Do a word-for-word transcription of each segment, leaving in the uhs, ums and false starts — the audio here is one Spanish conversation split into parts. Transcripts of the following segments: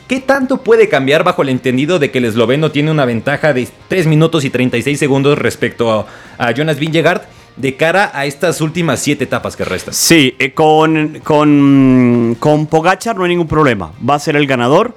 ¿qué tanto puede cambiar bajo el entendido de que el esloveno tiene una ventaja de tres minutos y treinta y seis segundos respecto a, a Jonas Vingegaard de cara a estas últimas siete etapas que restan? Sí, eh, con, con, con Pogačar no hay ningún problema, va a ser el ganador.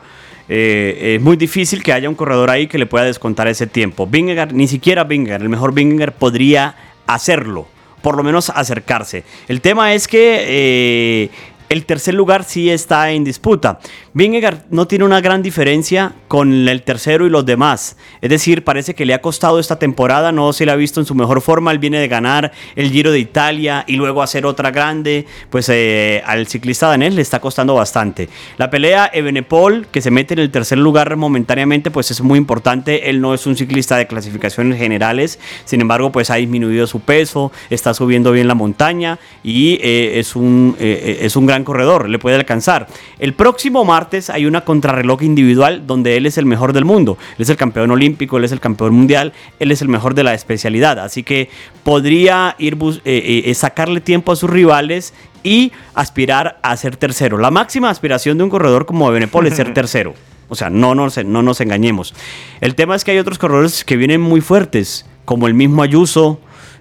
Eh, es muy difícil que haya un corredor ahí que le pueda descontar ese tiempo. Vingegaard, ni siquiera Vingegaard, el mejor Vingegaard podría hacerlo, por lo menos acercarse. El tema es que eh, el tercer lugar sí está en disputa. Vingegaard no tiene una gran diferencia con el tercero y los demás. Es decir, parece que le ha costado esta temporada, no se le ha visto en su mejor forma. Él viene de ganar el Giro de Italia y luego hacer otra grande. Pues eh, al ciclista danés le está costando bastante. La pelea Evenepoel, que se mete en el tercer lugar momentáneamente, pues es muy importante. Él no es un ciclista de clasificaciones generales, sin embargo, pues ha disminuido su peso, está subiendo bien la montaña y eh, es, un, eh, es un gran corredor, le puede alcanzar. El próximo martes hay una contrarreloj individual donde él es el mejor del mundo. Él es el campeón olímpico, él es el campeón mundial, él es el mejor de la especialidad. Así que podría ir eh, eh, sacarle tiempo a sus rivales y aspirar a ser tercero. La máxima aspiración de un corredor como Evenepoel es ser tercero. O sea, no nos, no nos engañemos. El tema es que hay otros corredores que vienen muy fuertes, como el mismo Ayuso,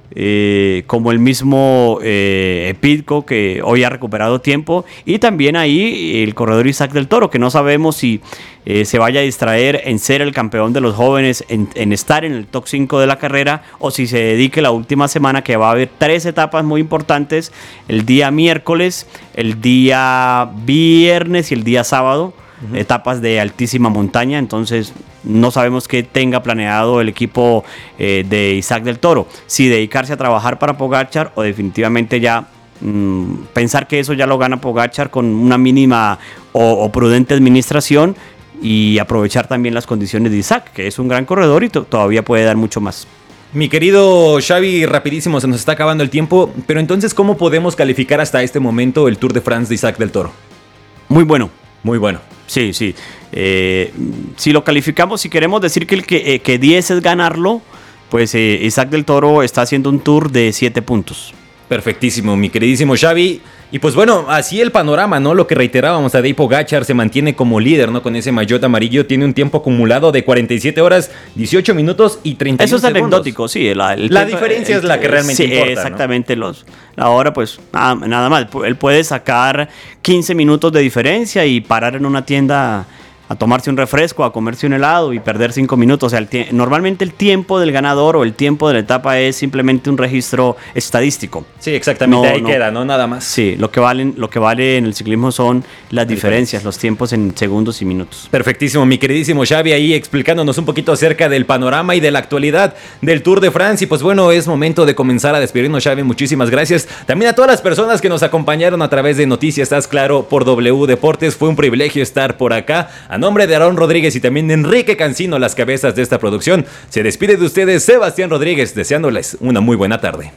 Eh, como el mismo eh, Pidcock, que hoy ha recuperado tiempo, y también ahí el corredor Isaac del Toro, que no sabemos si eh, se vaya a distraer en ser el campeón de los jóvenes, en, en estar en el top cinco de la carrera, o si se dedique la última semana, que va a haber tres etapas muy importantes, el día miércoles, el día viernes y el día sábado. Uh-huh. Etapas de altísima montaña, entonces no sabemos qué tenga planeado el equipo eh, de Isaac del Toro, si dedicarse a trabajar para Pogačar o definitivamente ya mmm, pensar que eso ya lo gana Pogačar con una mínima o, o prudente administración y aprovechar también las condiciones de Isaac, que es un gran corredor y to- todavía puede dar mucho más. Mi querido Xavi, rapidísimo, se nos está acabando el tiempo, pero entonces, ¿cómo podemos calificar hasta este momento el Tour de France de Isaac del Toro? Muy bueno. Muy bueno. Sí, sí. Eh, si lo calificamos, si queremos decir que el que, eh, que diez es ganarlo, pues eh, Isaac del Toro está haciendo un tour de siete puntos. Perfectísimo, mi queridísimo Xavi. Y pues bueno, así el panorama, ¿no? Lo que reiterábamos, Tadej Pogačar se mantiene como líder, ¿no? Con ese maillot amarillo, tiene un tiempo acumulado de cuarenta y siete horas, dieciocho minutos y treinta y uno segundos. Eso es segundos. Anecdótico, sí. La, el la tema, diferencia el, es la que realmente sí, importa, exactamente. ¿no? Los, ahora pues nada, nada más. Él puede sacar quince minutos de diferencia y parar en una tienda a tomarse un refresco, a comerse un helado y perder cinco minutos. O sea, el tie- normalmente el tiempo del ganador o el tiempo de la etapa es simplemente un registro estadístico. Sí, exactamente, No, ahí no. queda, ¿no? Nada más. Sí, lo que valen, lo que vale en el ciclismo son las diferencias, los tiempos en segundos y minutos. Perfectísimo, mi queridísimo Xavi, ahí explicándonos un poquito acerca del panorama y de la actualidad del Tour de France. Y pues bueno, es momento de comenzar a despedirnos, Xavi. Muchísimas gracias. También a todas las personas que nos acompañaron a través de Noticias Estás Claro por W Deportes. Fue un privilegio estar por acá. A nombre de Aarón Rodríguez y también de Enrique Cancino, las cabezas de esta producción, se despide de ustedes Sebastián Rodríguez, deseándoles una muy buena tarde.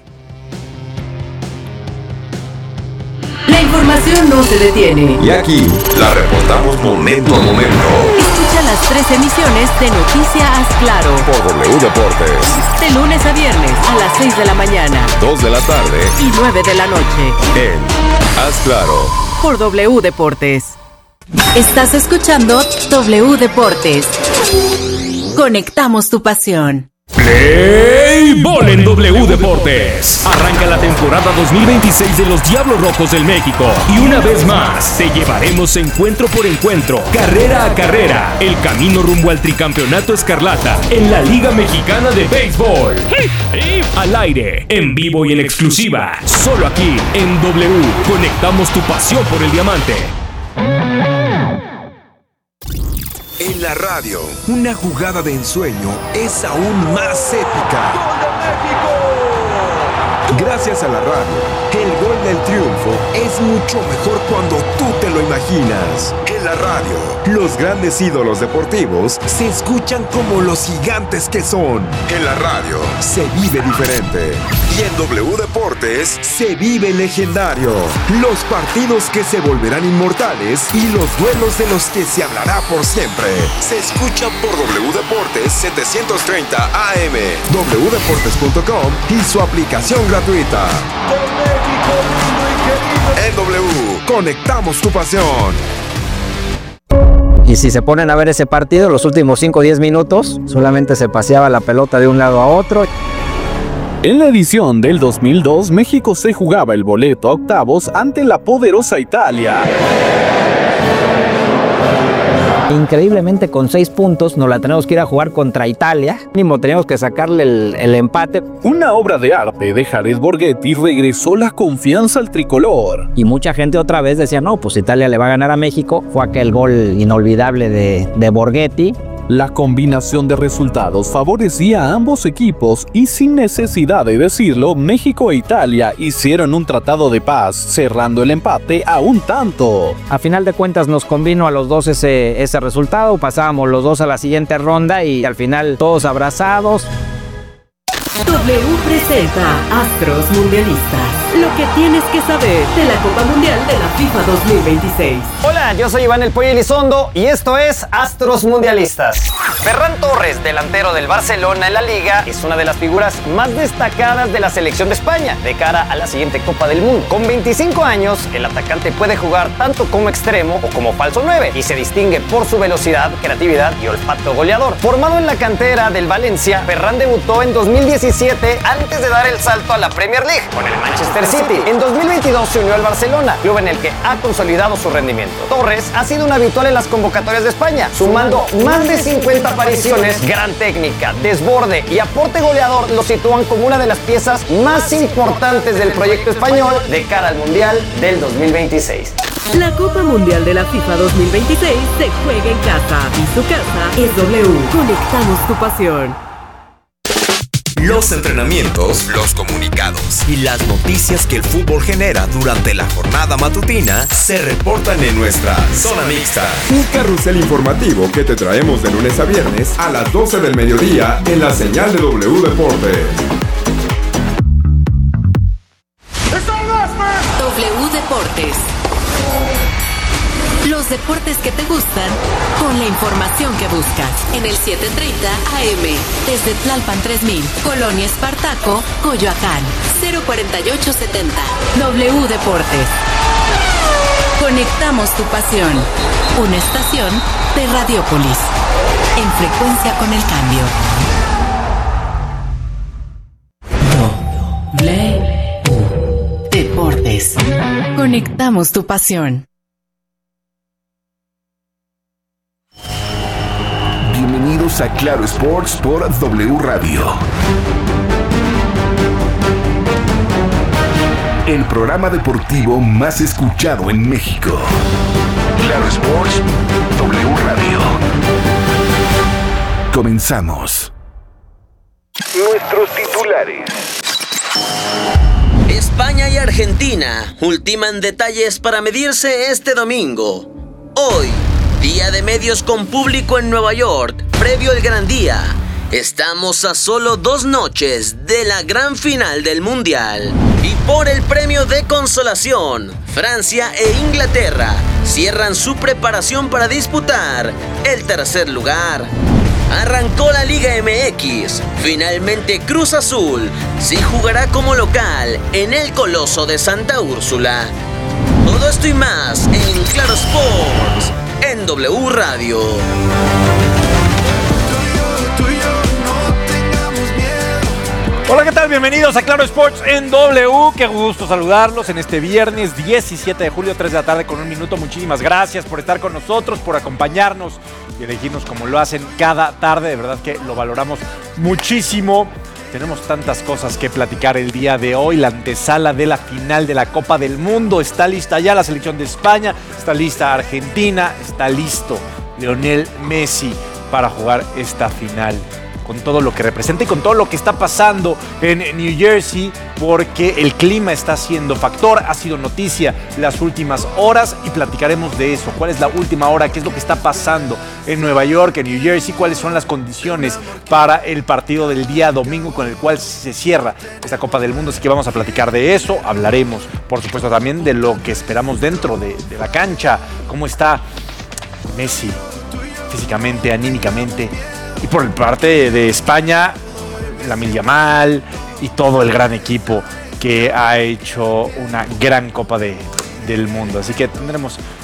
La información no se detiene. Y aquí la reportamos momento a momento. Escucha las tres emisiones de Noticias Haz Claro Por W Deportes. de lunes a viernes a las seis de la mañana dos de la tarde. y nueve de la noche En Haz Claro. por W Deportes. Estás escuchando W Deportes. Conectamos tu pasión. Play Ball en W Deportes. Arranca la temporada dos mil veintiséis de los Diablos Rojos del México. Y una vez más, te llevaremos encuentro por encuentro, carrera a carrera, el camino rumbo al tricampeonato escarlata en la Liga Mexicana de Béisbol. Al aire, en vivo y en exclusiva, solo aquí en W. Conectamos tu pasión por el diamante. En la radio, una jugada de ensueño es aún más épica. ¡Gol de México! Gracias a la radio, el gol del triunfo es mucho mejor cuando tú te lo imaginas. En la radio, los grandes ídolos deportivos se escuchan como los gigantes que son. En la radio, se vive diferente. Y en W Deportes, se vive legendario. Los partidos que se volverán inmortales y los duelos de los que se hablará por siempre. Se escuchan por W Deportes setecientos treinta A M, w deportes punto com y su aplicación gratuita. Con México lindo y querido. En W, conectamos tu pasión. Y si se ponen a ver ese partido, los últimos cinco o diez minutos, solamente se paseaba la pelota de un lado a otro. En la edición del dos mil dos, México se jugaba el boleto a octavos ante la poderosa Italia. Increíblemente, con seis puntos nos la tenemos que ir a jugar contra Italia. Mínimo teníamos que sacarle el, el empate. Una obra de arte de Jared Borghetti regresó la confianza al tricolor. Y mucha gente otra vez decía, no, pues Italia le va a ganar a México. Fue aquel gol inolvidable de, de Borghetti. La combinación de resultados favorecía a ambos equipos y sin necesidad de decirlo, México e Italia hicieron un tratado de paz, cerrando el empate a un tanto. A final de cuentas nos convino a los dos ese, ese resultado, pasábamos los dos a la siguiente ronda y al final todos abrazados. W presenta Astros Mundialistas. Lo que tienes que saber de la Copa Mundial de la FIFA dos mil veintiséis. Hola, yo soy Iván El Pollo Elizondo y esto es Astros Mundialistas. Ferran Torres, delantero del Barcelona en la Liga, es una de las figuras más destacadas de la selección de España de cara a la siguiente Copa del Mundo. Con veinticinco años, el atacante puede jugar tanto como extremo o como falso nueve y se distingue por su velocidad, creatividad y olfato goleador. Formado en la cantera del Valencia, Ferran debutó en dos mil diecisiete antes de dar el salto a la Premier League con el Manchester City. En dos mil veintidós se unió al Barcelona, club en el que ha consolidado su rendimiento. Torres ha sido un habitual en las convocatorias de España, sumando más de cincuenta apariciones. Gran técnica, desborde y aporte goleador lo sitúan como una de las piezas más importantes del proyecto español de cara al Mundial del dos mil veintiséis. La Copa Mundial de la FIFA dos mil veintiséis se juega en casa y su casa es W. Conectamos tu pasión. Los entrenamientos, los comunicados y las noticias que el fútbol genera durante la jornada matutina se reportan en nuestra Zona Mixta. Un carrusel informativo que te traemos de lunes a viernes a las doce del mediodía en la señal de W Deportes. W Deportes. Los deportes que te gustan con la información que buscas. En el setecientos treinta A M, desde Tlalpan tres mil, Colonia Espartaco, Coyoacán, cero cuarenta y ocho setenta. W Deportes. Conectamos tu pasión. Una estación de Radiópolis. En frecuencia con el cambio. W Deportes. Conectamos tu pasión. Bienvenidos a Claro Sports por W Radio. El programa deportivo más escuchado en México. Claro Sports, W Radio. Comenzamos. Nuestros titulares. España y Argentina ultiman detalles para medirse este domingo. Hoy, día de medios con público en Nueva York, previo al gran día. Estamos a solo dos noches de la gran final del Mundial. Y por el premio de consolación, Francia e Inglaterra cierran su preparación para disputar el tercer lugar. Arrancó la Liga M X. Finalmente Cruz Azul sí jugará como local en el Coloso de Santa Úrsula. Todo esto y más en Claro Sports, en W Radio. Hola, ¿qué tal? Bienvenidos a Claro Sports en W. Qué gusto saludarlos en este viernes diecisiete de julio, tres de la tarde con un minuto. Muchísimas gracias por estar con nosotros, por acompañarnos y elegirnos como lo hacen cada tarde. De verdad que lo valoramos muchísimo. Tenemos tantas cosas que platicar el día de hoy. La antesala de la final de la Copa del Mundo. Está lista ya la selección de España. Está lista Argentina. Está listo Lionel Messi para jugar esta final. Con todo lo que representa y con todo lo que está pasando en New Jersey, porque el clima está siendo factor, ha sido noticia las últimas horas y platicaremos de eso. ¿Cuál es la última hora? ¿Qué es lo que está pasando en Nueva York, en New Jersey? ¿Cuáles son las condiciones para el partido del día domingo con el cual se cierra esta Copa del Mundo? Así que vamos a platicar de eso. Hablaremos, por supuesto, también de lo que esperamos dentro de, de la cancha. ¿Cómo está Messi físicamente, anímicamente? Y por parte de España, Lamine Yamal y todo el gran equipo que ha hecho una gran Copa de, del Mundo. Así que tendremos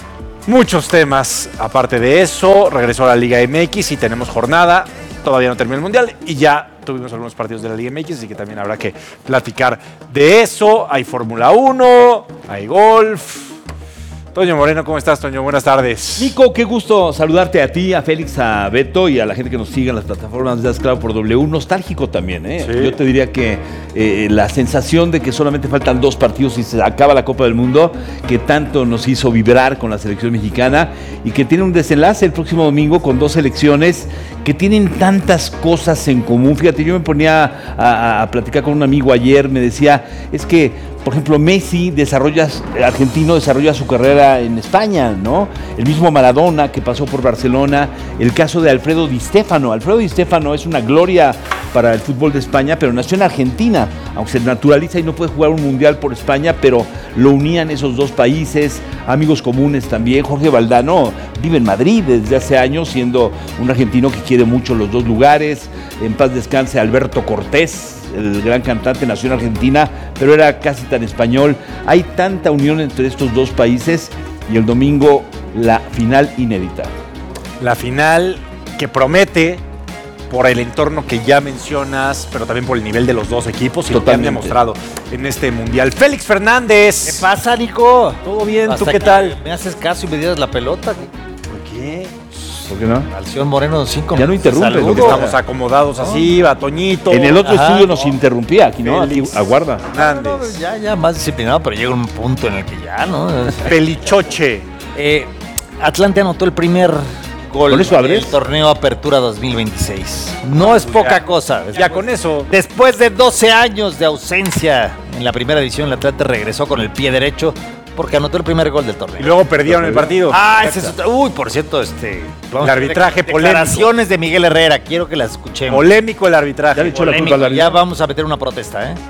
muchos temas. Aparte de eso, regresó a la Liga M X y tenemos jornada. Todavía no terminó el Mundial y ya tuvimos algunos partidos de la Liga M X, así que también habrá que platicar de eso. Hay Fórmula uno, hay golf. Toño Moreno, ¿cómo estás, Toño? Buenas tardes. Nico, qué gusto saludarte a ti, a Félix, a Beto y a la gente que nos sigue en las plataformas de Claro por W. Nostálgico también, ¿eh? Sí. Yo te diría que eh, la sensación de que solamente faltan dos partidos y se acaba la Copa del Mundo, que tanto nos hizo vibrar con la selección mexicana y que tiene un desenlace el próximo domingo con dos selecciones que tienen tantas cosas en común. Fíjate, yo me ponía a, a platicar con un amigo ayer, me decía, es que por ejemplo, Messi, desarrolla, argentino, desarrolla su carrera en España, ¿no? El mismo Maradona, que pasó por Barcelona. El caso de Alfredo Di Stéfano. Alfredo Di Stéfano es una gloria para el fútbol de España, pero nació en Argentina, aunque se naturaliza y no puede jugar un mundial por España, pero lo unían esos dos países, amigos comunes también. Jorge Valdano vive en Madrid desde hace años, siendo un argentino que quiere mucho los dos lugares. En paz descanse Alberto Cortés, el gran cantante, nació en Argentina, pero era casi tan español. Hay tanta unión entre estos dos países y el domingo la final inédita. La final que promete por el entorno que ya mencionas, pero también por el nivel de los dos equipos y lo que han demostrado en este Mundial. Félix Fernández. ¿Qué pasa, Nico? ¿Todo bien? Hasta ¿Tú qué tal? Me haces caso y me dieras la pelota. ¿Por qué? ¿Por qué no? Alción Moreno, cinco Ya no interrumpe. Porque estamos acomodados así, va Toñito. En el otro Ajá, estudio nos no. interrumpía, aquí no, aquí aguarda. No, no, no, ya, ya más disciplinado, pero llega un punto en el que ya, ¿no? Pelichoche. Eh, Atlante anotó el primer gol ¿Con eso abres? del torneo Apertura dos mil veintiséis. No es poca ya, cosa. Ya con eso. Después de doce años de ausencia en la primera división, el Atlante regresó con el pie derecho porque anotó el primer gol del torneo. Y luego perdieron el partido. Ah, ese es otro- Uy, por cierto, este... El arbitraje polémico. Declaraciones de Miguel Herrera, quiero que las escuchemos. Polémico el arbitraje. Ya le echó la Polémico. culpa al árbitro. Ya vamos a meter una protesta, ¿eh?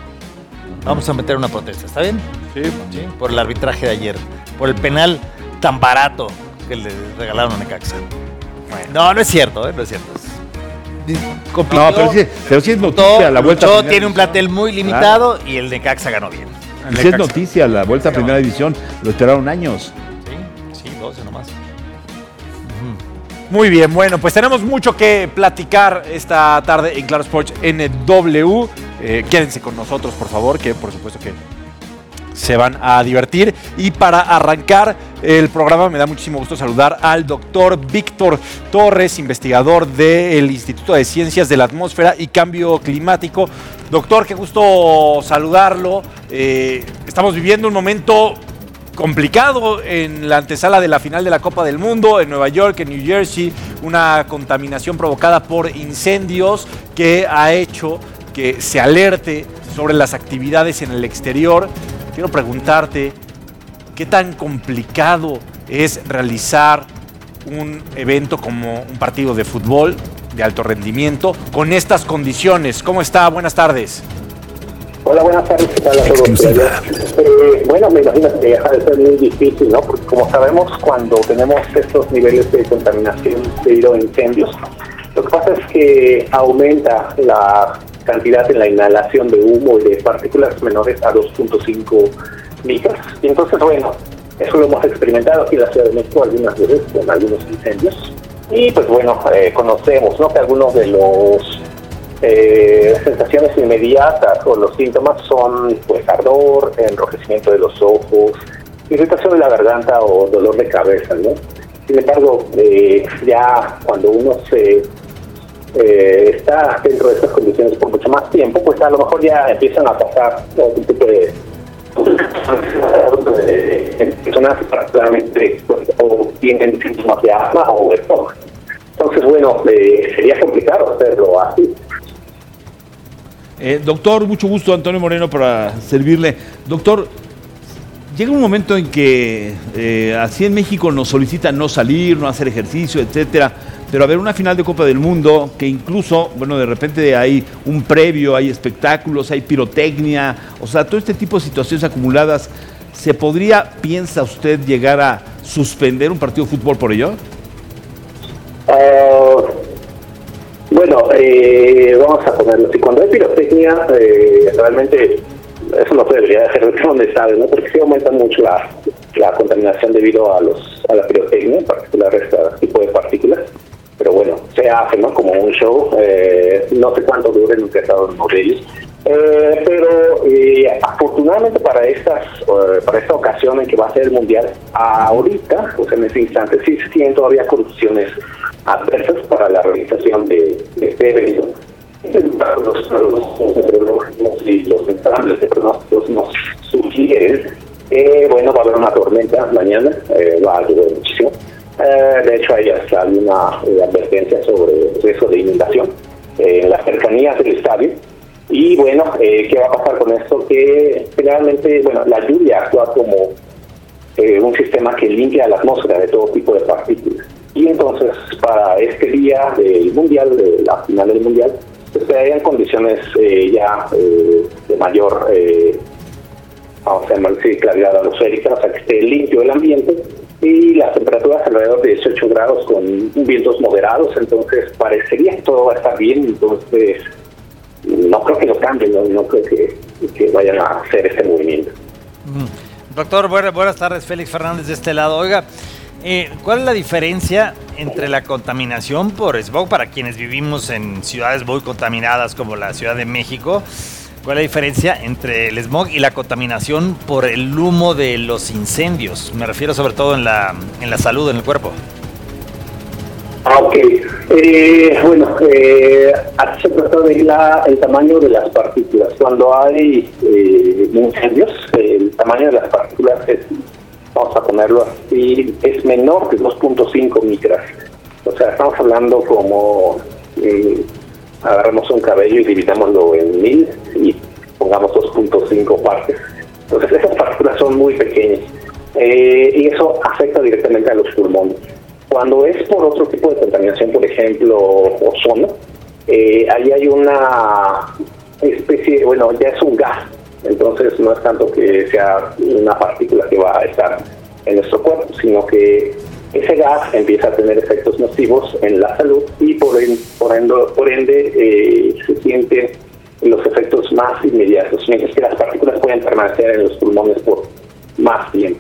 Vamos a meter una protesta, ¿está bien? Sí. Sí, por el arbitraje de ayer, por el penal tan barato que le regalaron a Necaxa. No, no es cierto, ¿eh? No es cierto. Es- compitió, No, pero sí, pero sí es luchó, noticia la vuelta. a luchó, primera tiene un división. plantel muy limitado y el Necaxa ganó bien. Y sí es noticia la vuelta a primera división, lo esperaron años. Sí, sí, doce nomás. Muy bien, bueno, pues tenemos mucho que platicar esta tarde en Claro Sports N W. Eh, quédense con nosotros, por favor, que por supuesto que se van a divertir. Y para arrancar el programa me da muchísimo gusto saludar al doctor Víctor Torres, investigador del Instituto de Ciencias de la Atmósfera y Cambio Climático. Doctor, qué gusto saludarlo. Eh, estamos viviendo un momento complicado en la antesala de la final de la Copa del Mundo en Nueva York, en New Jersey, una contaminación provocada por incendios que ha hecho que se alerte sobre las actividades en el exterior. Quiero preguntarte, ¿qué tan complicado es realizar un evento como un partido de fútbol de alto rendimiento con estas condiciones? ¿Cómo está? Buenas tardes. Hola, buenas tardes, ¿qué tal a todos? Eh, bueno, me imagino que deja de ser muy difícil, ¿no? Porque como sabemos, cuando tenemos estos niveles de contaminación debido a incendios, lo que pasa es que aumenta la cantidad en la inhalación de humo y de partículas menores a dos punto cinco micras. Y entonces, bueno, eso lo hemos experimentado aquí en la Ciudad de México algunas veces con algunos incendios. Y pues bueno, eh, conocemos, ¿no?, que algunos de los Eh, sensaciones inmediatas o los síntomas son pues ardor, enrojecimiento de los ojos, irritación de la garganta o dolor de cabeza, ¿no? Sin embargo, eh, ya cuando uno se eh, está dentro de estas condiciones por mucho más tiempo, pues a lo mejor ya empiezan a pasar otro tipo de personas particularmente pues, o tienen síntomas de asma o de fog. Entonces, bueno, eh, sería complicado hacerlo así. Eh, doctor, mucho gusto, Antonio Moreno, para servirle. Doctor, llega un momento en que eh, así en México nos solicitan no salir, no hacer ejercicio, etcétera, pero a ver una final de Copa del Mundo que incluso, bueno, de repente hay un previo, hay espectáculos, hay pirotecnia, o sea, todo este tipo de situaciones acumuladas, ¿se podría, piensa usted, llegar a suspender un partido de fútbol por ello? Uh, bueno, eh, vamos a ponerlo así. Cuando hay pirotecnia, eh, realmente eso no se debería dejar de donde sabe, ¿no? Porque sí aumenta mucho la, la contaminación debido a los a la pirotecnia, en particular este tipo de partículas. Pero bueno, se hace, ¿no? Como un show, eh, no sé cuánto dure, nunca he estado en uno de ellos. Eh, pero eh, afortunadamente para estas uh, para esta ocasión en que va a ser el mundial, ahorita, pues en ese instante, sí se tienen todavía corrupciones adversas para la realización de, de este evento. Los, los meteorológicos y los ensambles de pronósticos nos sugieren que, bueno, va a haber una tormenta mañana, eh, va a llover muchísimo. Eh, de hecho, hay hasta alguna eh, advertencia sobre riesgo de inundación eh, en las cercanías del estadio. Y bueno, eh, ¿qué va a pasar con esto? Que generalmente, bueno, la lluvia actúa como eh, un sistema que limpia la atmósfera de todo tipo de partículas. Y entonces, para este día del Mundial, de la final del Mundial, pues se hayan condiciones eh, ya eh, de mayor, eh, vamos a llamar así, claridad atmosférica, o sea, que esté limpio el ambiente, y las temperaturas alrededor de dieciocho grados con vientos moderados, entonces parecería que todo va a estar bien, entonces no creo que lo cambien, no, no creo que, que vayan a hacer este movimiento. Mm. Doctor, buenas, buenas tardes, Félix Fernández de este lado. Oiga, eh, ¿cuál es la diferencia entre la contaminación por smog para quienes vivimos en ciudades muy contaminadas como la Ciudad de México? ¿Cuál es la diferencia entre el smog y la contaminación por el humo de los incendios? Me refiero sobre todo en la, en la salud, en el cuerpo. Ah, ok. Eh, bueno, eh, aquí se trata de la, el tamaño de las partículas. Cuando hay eh, incendios, eh, el tamaño de las partículas es, vamos a ponerlo así, es menor que dos punto cinco micras. O sea, estamos hablando como, eh, agarramos un cabello y dividámoslo en mil y pongamos dos punto cinco partes. Entonces, esas partículas son muy pequeñas eh, y eso afecta directamente a los pulmones. Cuando es por otro tipo de contaminación, por ejemplo, ozono, eh, ahí hay una especie, bueno, ya es un gas, entonces no es tanto que sea una partícula que va a estar en nuestro cuerpo, sino que ese gas empieza a tener efectos nocivos en la salud y por, en, por ende, por ende eh, se sienten los efectos más inmediatos, mientras que las partículas pueden permanecer en los pulmones por más tiempo.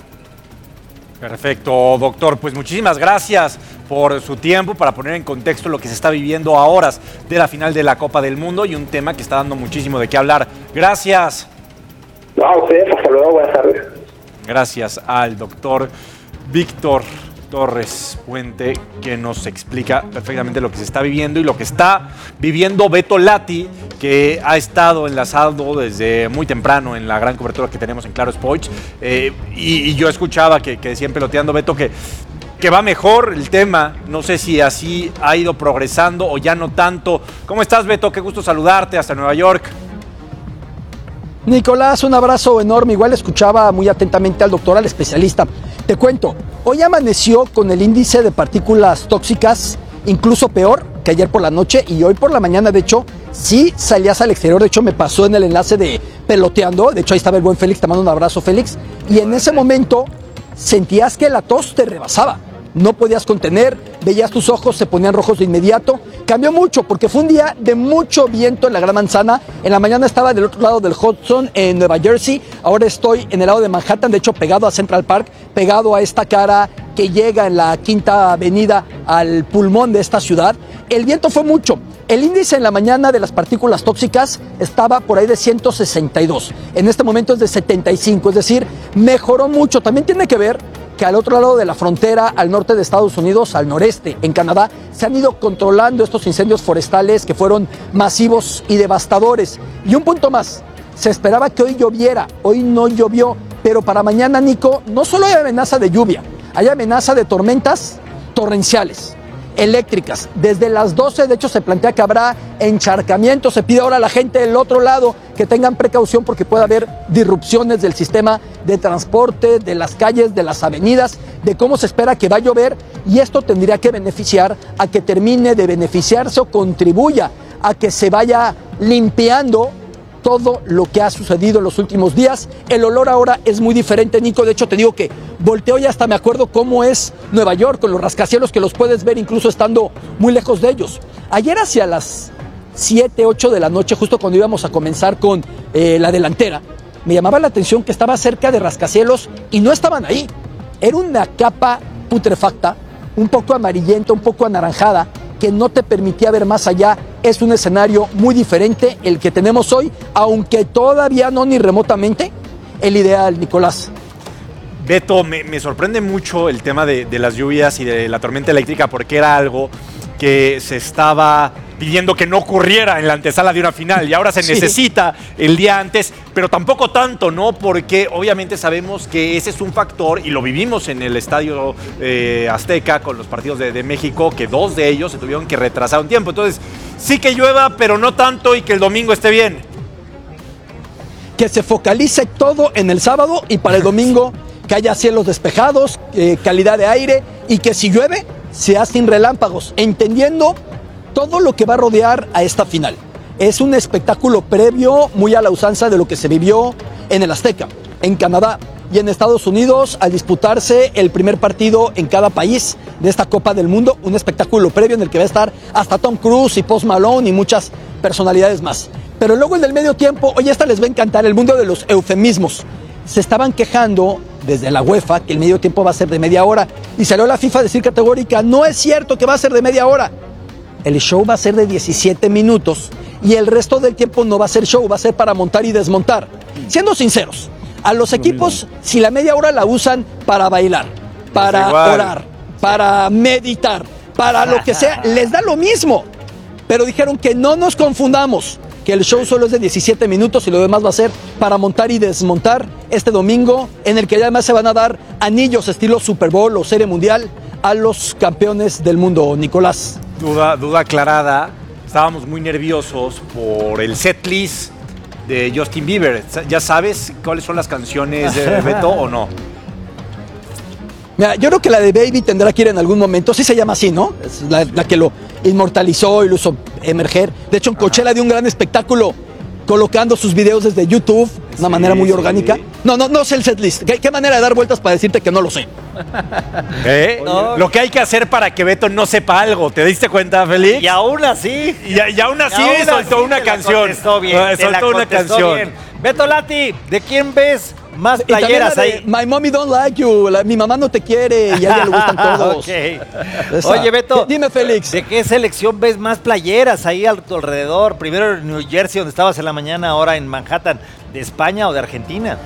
Perfecto, doctor. Pues muchísimas gracias por su tiempo para poner en contexto lo que se está viviendo a horas de la final de la Copa del Mundo y un tema que está dando muchísimo de qué hablar. Gracias. No, a ustedes, hasta luego, buenas tardes. Gracias al doctor Víctor Torres Puente, que nos explica perfectamente lo que se está viviendo y lo que está viviendo Beto Lati, que ha estado enlazado desde muy temprano en la gran cobertura que tenemos en Claro Sports. Eh, y, y yo escuchaba que, que decían peloteando, Beto, que, que va mejor el tema. No sé si así ha ido progresando o ya no tanto. ¿Cómo estás, Beto? Qué gusto saludarte hasta Nueva York. Nicolás, un abrazo enorme. Igual escuchaba muy atentamente al doctor, al especialista. Te cuento, hoy amaneció con el índice de partículas tóxicas incluso peor que ayer por la noche, y hoy por la mañana, de hecho, sí salías al exterior. De hecho, me pasó en el enlace de peloteando. De hecho, ahí estaba el buen Félix, te mando un abrazo, Félix. Y en ese momento sentías que la tos te rebasaba. No podías contener, veías tus ojos, se ponían rojos de inmediato. Cambió mucho porque fue un día de mucho viento en la Gran Manzana. En la mañana estaba del otro lado del Hudson, en Nueva Jersey. Ahora estoy en el lado de Manhattan, de hecho pegado a Central Park, pegado a esta cara que llega en la Quinta Avenida al pulmón de esta ciudad. El viento fue mucho. El índice en la mañana de las partículas tóxicas estaba por ahí de ciento sesenta y dos. En este momento es de setenta y cinco, es decir, mejoró mucho. También tiene que ver que al otro lado de la frontera, al norte de Estados Unidos, al noreste, en Canadá, se han ido controlando estos incendios forestales que fueron masivos y devastadores. Y un punto más, se esperaba que hoy lloviera, hoy no llovió, pero para mañana, Nico, no solo hay amenaza de lluvia, hay amenaza de tormentas torrenciales, eléctricas. Desde las doce, de hecho, se plantea que habrá encharcamiento. Se pide ahora a la gente del otro lado que tengan precaución porque puede haber disrupciones del sistema de transporte, de las calles, de las avenidas, de cómo se espera que va a llover, y esto tendría que beneficiar a que termine de beneficiarse o contribuya a que se vaya limpiando todo lo que ha sucedido en los últimos días. El olor ahora es muy diferente, Nico. De hecho, te digo que volteo y hasta me acuerdo cómo es Nueva York, con los rascacielos que los puedes ver incluso estando muy lejos de ellos. Ayer hacia las siete, ocho de la noche, justo cuando íbamos a comenzar con eh, la delantera, me llamaba la atención que estaba cerca de rascacielos y no estaban ahí. Era una capa putrefacta, un poco amarillenta, un poco anaranjada, que no te permitía ver más allá. Es un escenario muy diferente el que tenemos hoy, aunque todavía no ni remotamente el ideal, Nicolás. Beto, me, me sorprende mucho el tema de, de las lluvias y de la tormenta eléctrica, porque era algo que se estaba pidiendo que no ocurriera en la antesala de una final, y ahora se sí. necesita el día antes, pero tampoco tanto, ¿no? Porque obviamente sabemos que ese es un factor, y lo vivimos en el Estadio eh, Azteca con los partidos de, de México, que dos de ellos se tuvieron que retrasar un tiempo. Entonces, sí que llueva, pero no tanto, y que el domingo esté bien. Que se focalice todo en el sábado, y para el domingo que haya cielos despejados, eh, calidad de aire, y que si llueve, sea sin relámpagos, entendiendo todo lo que va a rodear a esta final. Es un espectáculo previo muy a la usanza de lo que se vivió en el Azteca, en Canadá y en Estados Unidos, al disputarse el primer partido en cada país de esta Copa del Mundo, un espectáculo previo en el que va a estar hasta Tom Cruise y Post Malone y muchas personalidades más. Pero luego en el medio tiempo, oye, esta les va a encantar, el mundo de los eufemismos. Se estaban quejando desde la UEFA que el medio tiempo va a ser de media hora, y salió la FIFA a decir categórica, no es cierto que va a ser de media hora. El show va a ser de diecisiete minutos y el resto del tiempo no va a ser show, va a ser para montar y desmontar. Siendo sinceros, a los equipos, si la media hora la usan para bailar, para orar, para meditar, para lo que sea, les da lo mismo. Pero dijeron que no nos confundamos, que el show solo es de diecisiete minutos y lo demás va a ser para montar y desmontar este domingo, en el que además se van a dar anillos estilo Super Bowl o Serie Mundial a los campeones del mundo, Nicolás. Duda, duda aclarada. Estábamos muy nerviosos por el setlist de Justin Bieber. ¿Ya sabes cuáles son las canciones de Beto o no? Mira, yo creo que la de Baby tendrá que ir en algún momento. Sí se llama así, ¿no? Es la, la que lo inmortalizó y lo hizo emerger. De hecho, en Coachella dio un gran espectáculo colocando sus videos desde YouTube de una sí, manera muy orgánica. Sí. No, no, no sé el setlist. ¿Qué, ¿Qué manera de dar vueltas para decirte que no lo sé? ¿Eh? No. Lo que hay que hacer para que Beto no sepa algo. ¿Te diste cuenta, Félix? Y aún así. Y, y aún así y aún soltó así una canción. Contestó bien, no, soltó una canción. Bien. Beto Lati, ¿de quién ves más playeras ahí? My mommy don't like you. La, mi mamá no te quiere y a ella le gustan todos. Okay. Oye, Beto. Dime, Félix. ¿De qué selección ves más playeras ahí a tu alrededor? Primero en New Jersey, donde estabas en la mañana, ahora en Manhattan. ¿De España o de Argentina?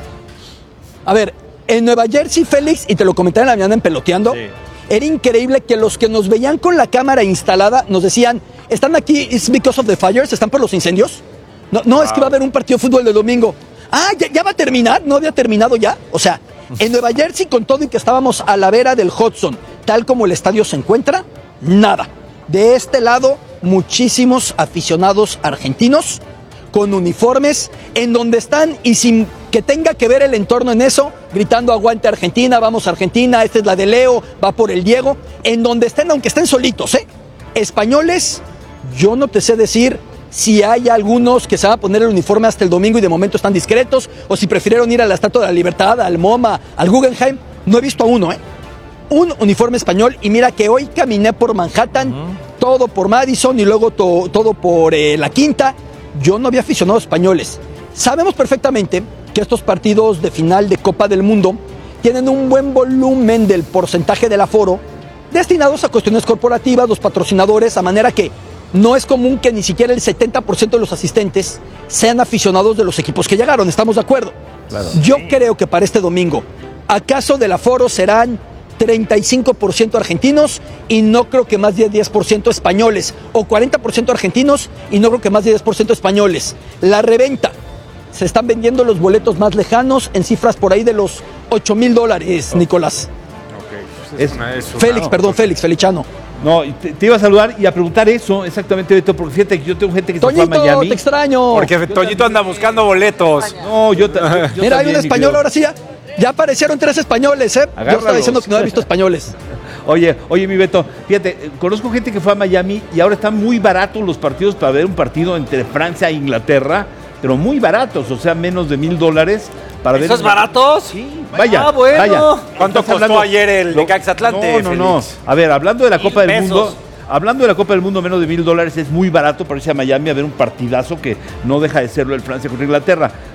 A ver, en Nueva Jersey, Félix, y te lo comenté en la mañana en Peloteando, sí. Era increíble que los que nos veían con la cámara instalada nos decían, ¿están aquí, it's because of the fires? ¿Están por los incendios? No, no, ah. es que va a haber un partido de fútbol de domingo. Ah, ¿ya, ¿ya va a terminar? ¿No había terminado ya? O sea, en Nueva Jersey, con todo y que estábamos a la vera del Hudson, tal como el estadio se encuentra, nada. De este lado, muchísimos aficionados argentinos con uniformes en donde están y sin que tenga que ver el entorno en eso, gritando aguante Argentina, vamos Argentina, esta es la de Leo, va por el Diego, en donde estén, aunque estén solitos, ¿eh? Españoles, yo no te sé decir si hay algunos que se van a poner el uniforme hasta el domingo y de momento están discretos, o si prefirieron ir a la Estatua de la Libertad, al MoMA, al Guggenheim, no he visto a uno, ¿eh? Un uniforme español, y mira que hoy caminé por Manhattan, uh-huh. todo por Madison y luego to, todo por eh, la Quinta. Yo no había aficionados españoles. Sabemos perfectamente que estos partidos de final de Copa del Mundo tienen un buen volumen del porcentaje del aforo destinados a cuestiones corporativas, los patrocinadores, a manera que no es común que ni siquiera el setenta por ciento de los asistentes sean aficionados de los equipos que llegaron. ¿Estamos de acuerdo? Claro. Yo creo que para este domingo, acaso del aforo serán treinta y cinco por ciento argentinos y no creo que más de diez por ciento españoles, o cuarenta por ciento argentinos y no creo que más de diez por ciento españoles. La reventa, se están vendiendo los boletos más lejanos en cifras por ahí de los ocho mil dólares, Nicolás. Okay. Es una, es una, Félix, no, perdón, pues, Félix, Feliciano. No, te, te iba a saludar y a preguntar eso, exactamente, Beto, porque fíjate que yo tengo gente que Toñito, se fue a Miami. te extraño. Porque yo Toñito anda buscando boletos. No, yo, yo Mira, hay un español ahora sí. Ya, ya aparecieron tres españoles, ¿eh? Agárralos. Yo estaba diciendo que no había visto españoles. Oye, oye, mi Beto, fíjate, conozco gente que fue a Miami y ahora están muy baratos los partidos para ver un partido entre Francia e Inglaterra, pero muy baratos, o sea, menos de mil dólares. Para ¿Esos ver baratos? Sí, vaya, ah, bueno. vaya. ¿Cuánto costó hablando? ayer el Necaxa Atlante? No, no, no. A ver, hablando de la Copa del Mundo, hablando de la Copa del Mundo, menos de mil dólares es muy barato para irse a Miami a ver un partidazo que no deja de serlo el Francia contra Inglaterra.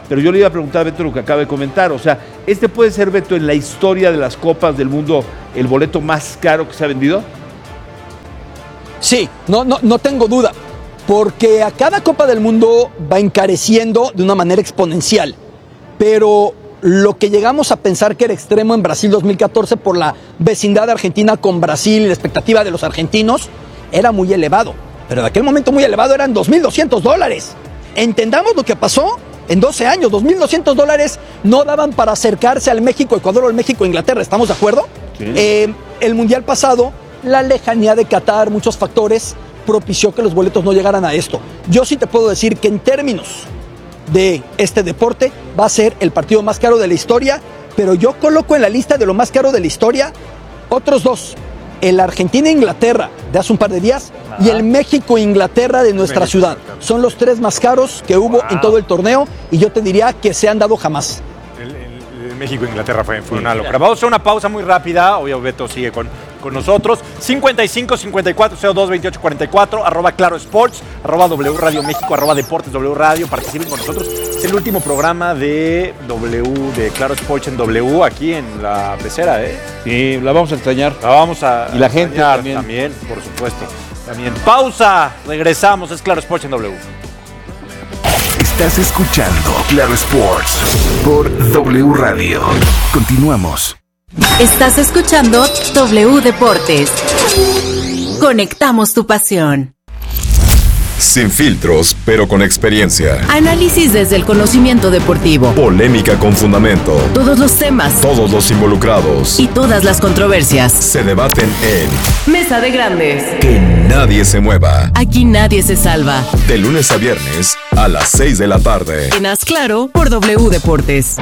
pero yo le iba a preguntar a Beto lo que acaba de comentar. O sea, ¿este puede ser, Beto, en la historia de las Copas del Mundo el boleto más caro que se ha vendido? Sí, no, no, no tengo duda, porque a cada Copa del Mundo va encareciendo de una manera exponencial, pero lo que llegamos a pensar que era extremo en Brasil dos mil catorce por la vecindad de Argentina con Brasil y la expectativa de los argentinos era muy elevado, pero en aquel momento muy elevado eran dos mil doscientos dólares. Entendamos lo que pasó en doce años, dos mil doscientos dólares no daban para acercarse al México-Ecuador o al México-Inglaterra, ¿estamos de acuerdo? Sí. Eh, el Mundial pasado, la lejanía de Qatar, muchos factores propició que los boletos no llegaran a esto. Yo sí te puedo decir que en términos de este deporte va a ser el partido más caro de la historia, pero yo coloco en la lista de lo más caro de la historia otros dos, el Argentina-Inglaterra de hace un par de días Ajá. y el México-Inglaterra de nuestra México. ciudad. Son los tres más caros que hubo wow. en todo el torneo y yo te diría que se han dado jamás. El, el, el México-Inglaterra fue, fue una locura. Vamos a hacer una pausa muy rápida, obvio Beto sigue con, con nosotros. cincuenta y cinco, cincuenta y cuatro, cero dos, veintiocho, cuarenta y cuatro, arroba Claro Sports, arroba W Radio México, arroba Deportes W Radio, participen con nosotros. Es el último programa de W, de Claro Sports en W, aquí en la pecera, ¿eh? Sí, la vamos a extrañar. La vamos a Y la gente también. También, por supuesto. También. Pausa, regresamos, es Claro Sports en W. Estás escuchando Claro Sports por W Radio. Continuamos. Estás escuchando W Deportes. Conectamos tu pasión. Sin filtros, pero con experiencia. Análisis desde el conocimiento deportivo. Polémica con fundamento. Todos los temas. Todos los involucrados. Y todas las controversias. Se debaten en Mesa de Grandes. Que nadie se mueva. Aquí nadie se salva. De lunes a viernes a las seis de la tarde. En Haz Claro por W Deportes.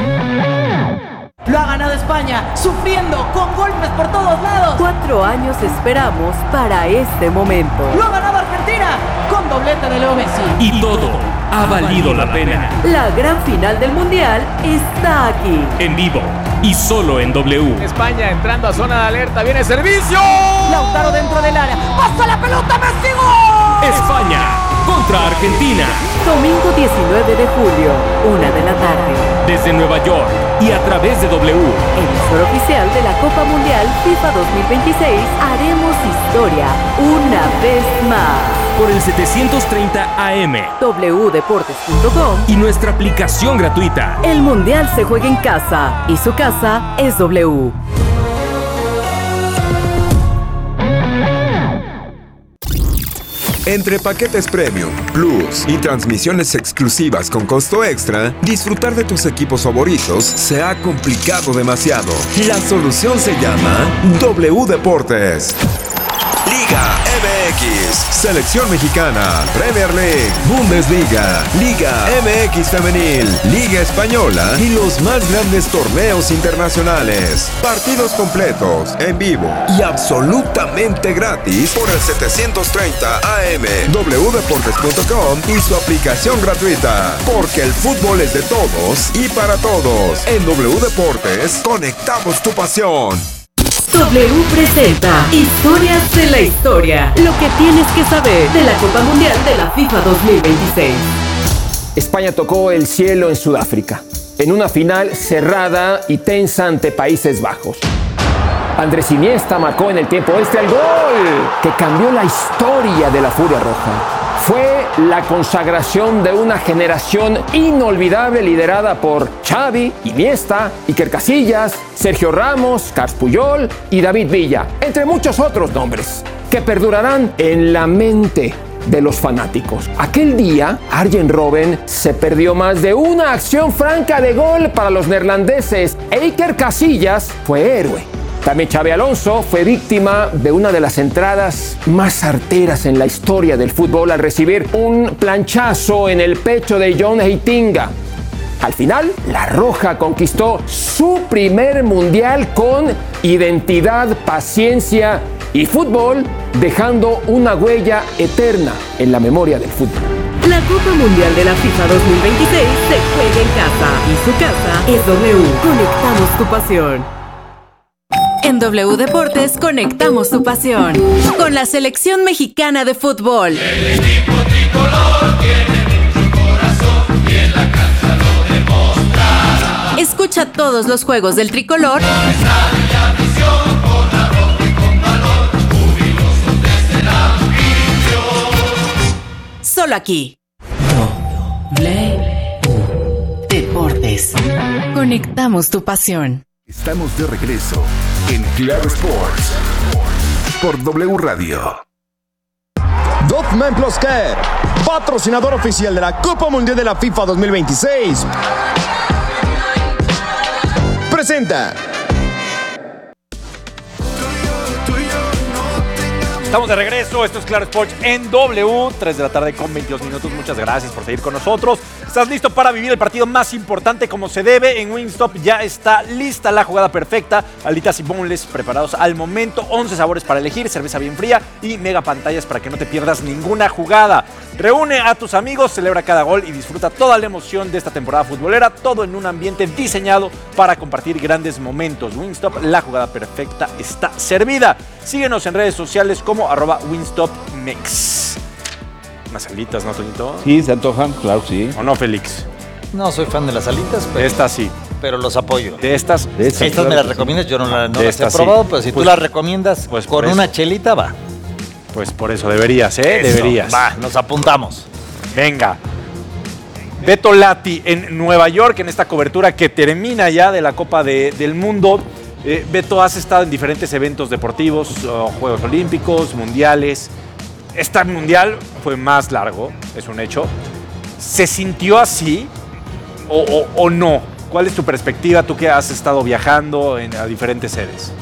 Lo ha ganado España, sufriendo, con golpes por todos lados. Cuatro años esperamos para este momento. Lo ha ganado Argentina, con doblete de Leo Messi. Y todo ha valido la pena. La gran final del Mundial está aquí. En vivo y solo en W. España entrando a zona de alerta, viene servicio. Lautaro dentro del área, pasa la pelota, Messi, ¡gol! España contra Argentina. Domingo diecinueve de julio, una de la tarde. Desde Nueva York y a través de W. Emisor oficial de la Copa Mundial FIFA dos mil veintiséis, haremos historia una vez más. Por el setecientos treinta A M. W Deportes punto com. Y nuestra aplicación gratuita. El Mundial se juega en casa y su casa es W. Entre paquetes Premium, Plus y transmisiones exclusivas con costo extra, disfrutar de tus equipos favoritos se ha complicado demasiado. La solución se llama W Deportes. Liga M X, Selección Mexicana, Premier League, Bundesliga, Liga M X Femenil, Liga Española y los más grandes torneos internacionales. Partidos completos, en vivo y absolutamente gratis por el setecientos treinta A M, W Deportes punto com y su aplicación gratuita. Porque el fútbol es de todos y para todos. En W Deportes, conectamos tu pasión. W presenta Historias de la Historia. Lo que tienes que saber de la Copa Mundial de la FIFA dos mil veintiséis. España tocó el cielo en Sudáfrica, en una final cerrada y tensa ante Países Bajos. Andrés Iniesta marcó en el tiempo extra el gol que cambió la historia de la Furia Roja. Fue la consagración de una generación inolvidable liderada por Xavi, Iniesta, Iker Casillas, Sergio Ramos, Carles Puyol y David Villa, entre muchos otros nombres, que perdurarán en la mente de los fanáticos. Aquel día, Arjen Robben se perdió más de una acción franca de gol para los neerlandeses e Iker Casillas fue héroe. También Xabi Alonso fue víctima de una de las entradas más arteras en la historia del fútbol al recibir un planchazo en el pecho de John Heitinga. Al final, la Roja conquistó su primer mundial con identidad, paciencia y fútbol, dejando una huella eterna en la memoria del fútbol. La Copa Mundial de la FIFA dos mil veintiséis se juega en casa y su casa es W. Conectamos tu pasión. En W Deportes conectamos tu pasión con la selección mexicana de fútbol. El equipo tricolor tiene mucho corazón y en la cancha lo demuestra. Escucha todos los juegos del tricolor solo aquí. Deportes. Conectamos tu pasión. Estamos de regreso en Claro Sports por W Radio. Dogman Plus Care, patrocinador oficial de la Copa Mundial de la FIFA dos mil veintiséis, presenta. Estamos de regreso, esto es Claro Sports en W, tres de la tarde con veintidós minutos. Muchas gracias por seguir con nosotros. ¿Estás listo para vivir el partido más importante como se debe? En Wingstop ya está lista la jugada perfecta. Alitas y boneless preparados al momento, once sabores para elegir, cerveza bien fría y mega pantallas para que no te pierdas ninguna jugada. Reúne a tus amigos, celebra cada gol y disfruta toda la emoción de esta temporada futbolera, todo en un ambiente diseñado para compartir grandes momentos. Wingstop, la jugada perfecta está servida. Síguenos en redes sociales como arroba WingstopMex. Unas alitas, ¿no, Toñito? Sí, se antojan, claro, sí. ¿O no, Félix? No soy fan de las alitas, pero... De estas sí. Pero los apoyo. De estas... De estas, estas claro, me las recomiendas, yo no, la, no las he sí. probado, pero si pues, tú las recomiendas pues con una eso. chelita, va. Pues por eso deberías, ¿eh? Eso, deberías. Va, nos apuntamos. Venga. Beto Lati en Nueva York, en esta cobertura que termina ya de la Copa de, del Mundo. Eh, Beto, has estado en diferentes eventos deportivos, uh, Juegos Olímpicos, Mundiales. Este Mundial fue más largo, es un hecho. ¿Se sintió así o, o, o no? ¿Cuál es tu perspectiva, tú que has estado viajando en, a diferentes sedes?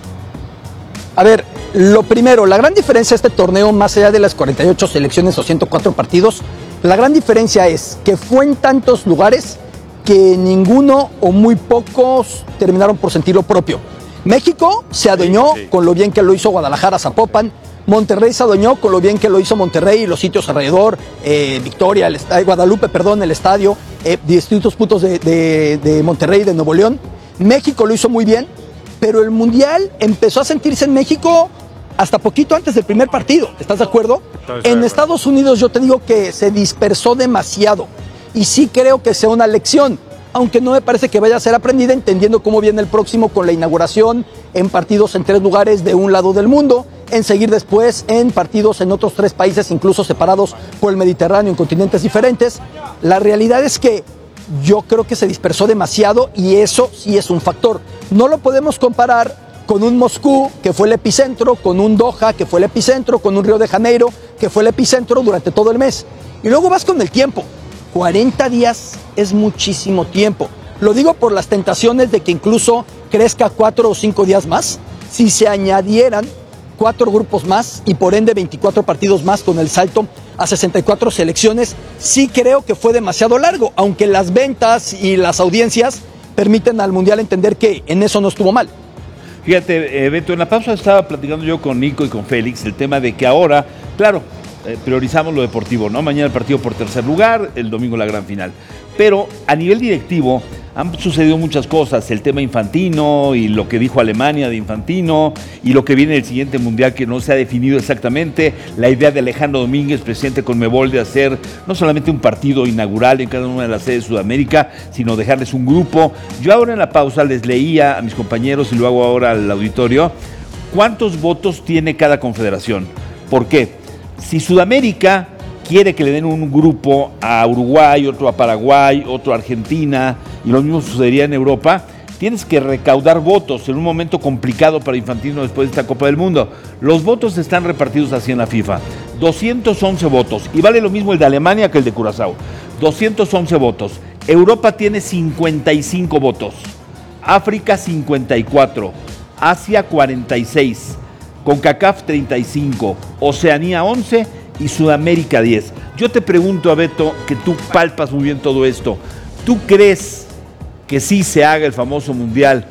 A ver, lo primero, la gran diferencia de este torneo, más allá de las cuarenta y ocho selecciones o ciento cuatro partidos, la gran diferencia es que fue en tantos lugares que ninguno o muy pocos terminaron por sentir lo propio. México se adueñó sí, sí. con lo bien que lo hizo Guadalajara, Zapopan. Monterrey se adueñó con lo bien que lo hizo Monterrey y los sitios alrededor, eh, Victoria, el estadio, Guadalupe, perdón, el estadio, eh, distintos puntos de, de, de Monterrey y de Nuevo León. México lo hizo muy bien, pero el Mundial empezó a sentirse en México hasta poquito antes del primer partido. ¿Estás de acuerdo? Entonces, en Estados Unidos yo te digo que se dispersó demasiado y sí creo que sea una lección, aunque no me parece que vaya a ser aprendida, entendiendo cómo viene el próximo con la inauguración en partidos en tres lugares de un lado del mundo, en seguir después en partidos en otros tres países, incluso separados por el Mediterráneo, en continentes diferentes. La realidad es que yo creo que se dispersó demasiado y eso sí es un factor. No lo podemos comparar con un Moscú, que fue el epicentro, con un Doha, que fue el epicentro, con un Río de Janeiro, que fue el epicentro durante todo el mes. Y luego vas con el tiempo. cuarenta días es muchísimo tiempo. Lo digo por las tentaciones de que incluso crezca cuatro o cinco días más. Si se añadieran cuatro grupos más y por ende veinticuatro partidos más con el salto a sesenta y cuatro selecciones, sí creo que fue demasiado largo, aunque las ventas y las audiencias permiten al Mundial entender que en eso no estuvo mal. Fíjate, eh, Beto, en la pausa estaba platicando yo con Nico y con Félix el tema de que ahora, claro, eh, priorizamos lo deportivo, ¿no? Mañana el partido por tercer lugar, el domingo la gran final. Pero a nivel directivo han sucedido muchas cosas, el tema Infantino y lo que dijo Alemania de Infantino y lo que viene el siguiente mundial que no se ha definido exactamente, la idea de Alejandro Domínguez, presidente de Conmebol, de hacer no solamente un partido inaugural en cada una de las sedes de Sudamérica, sino dejarles un grupo. Yo ahora en la pausa les leía a mis compañeros y lo hago ahora al auditorio, ¿cuántos votos tiene cada confederación? ¿Por qué? Si Sudamérica quiere que le den un grupo a Uruguay, otro a Paraguay, otro a Argentina, y lo mismo sucedería en Europa, tienes que recaudar votos en un momento complicado para Infantino después de esta Copa del Mundo. Los votos están repartidos así en la FIFA. doscientos once votos, y vale lo mismo el de Alemania que el de Curazao. doscientos once votos. Europa tiene cincuenta y cinco votos. África cincuenta y cuatro. Asia cuarenta y seis. CONCACAF treinta y cinco. Oceanía once. Y Sudamérica diez. Yo te pregunto, a Beto, que tú palpas muy bien todo esto, ¿tú crees que sí se haga el famoso mundial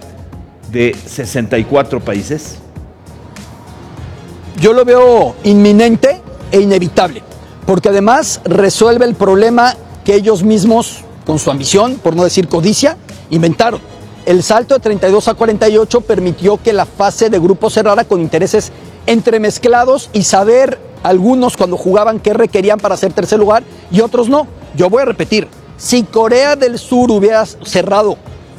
de sesenta y cuatro países? Yo lo veo inminente e inevitable, porque además resuelve el problema que ellos mismos, con su ambición, por no decir codicia, inventaron. El salto de treinta y dos a cuarenta y ocho permitió que la fase de grupo cerrara con intereses entremezclados y saber algunos cuando jugaban qué requerían para ser tercer lugar y otros no. Yo voy a repetir, si Corea del Sur hubiera cerrado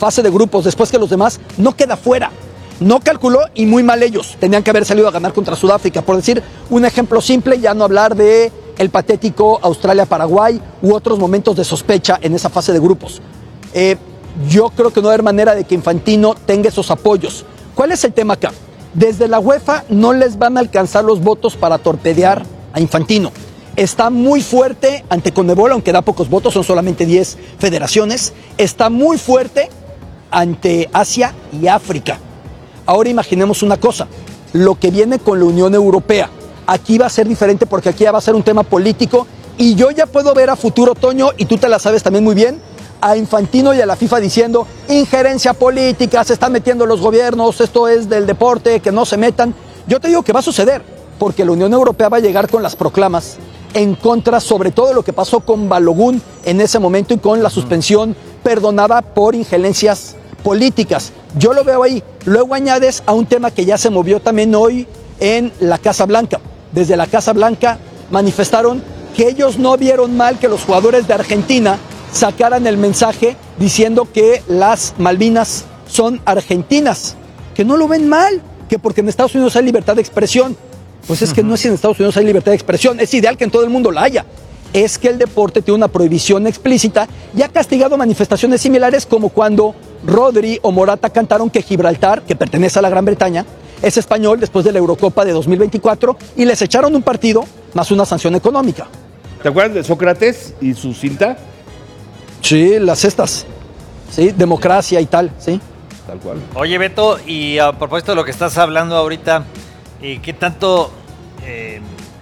fase de grupos después que los demás, no queda fuera. No calculó y muy mal ellos. Tenían que haber salido a ganar contra Sudáfrica. Por decir un ejemplo simple, ya no hablar de el patético Australia-Paraguay u otros momentos de sospecha en esa fase de grupos. Eh, yo creo que no va a haber manera de que Infantino tenga esos apoyos. ¿Cuál es el tema acá? Desde la UEFA no les van a alcanzar los votos para torpedear a Infantino. Está muy fuerte ante Conmebol, aunque da pocos votos, son solamente diez federaciones. Está muy fuerte ante Asia y África. Ahora imaginemos una cosa, lo que viene con la Unión Europea. Aquí va a ser diferente porque aquí ya va a ser un tema político y yo ya puedo ver a futuro, Toño, y tú te la sabes también muy bien, a Infantino y a la FIFA diciendo injerencia política, se están metiendo los gobiernos, esto es del deporte, que no se metan. Yo te digo que va a suceder, porque la Unión Europea va a llegar con las proclamas en contra sobre todo de lo que pasó con Balogun en ese momento y con la suspensión perdonada por injerencias políticas. Yo lo veo ahí. Luego añades a un tema que ya se movió también hoy en la Casa Blanca. Desde la Casa Blanca manifestaron que ellos no vieron mal que los jugadores de Argentina sacaran el mensaje diciendo que las Malvinas son argentinas, que no lo ven mal, que porque en Estados Unidos hay libertad de expresión. Pues es que no es que en Estados Unidos hay libertad de expresión, es ideal que en todo el mundo la haya. Es que el deporte tiene una prohibición explícita y ha castigado manifestaciones similares como cuando Rodri o Morata cantaron que Gibraltar, que pertenece a la Gran Bretaña, es español después de la Eurocopa de dos mil veinticuatro y les echaron un partido más una sanción económica. ¿Te acuerdas de Sócrates y su cinta? Sí, las estas. Sí, democracia y tal, sí. Tal cual. Oye, Beto, y a propósito de lo que estás hablando ahorita, eh, ¿qué tanto eh,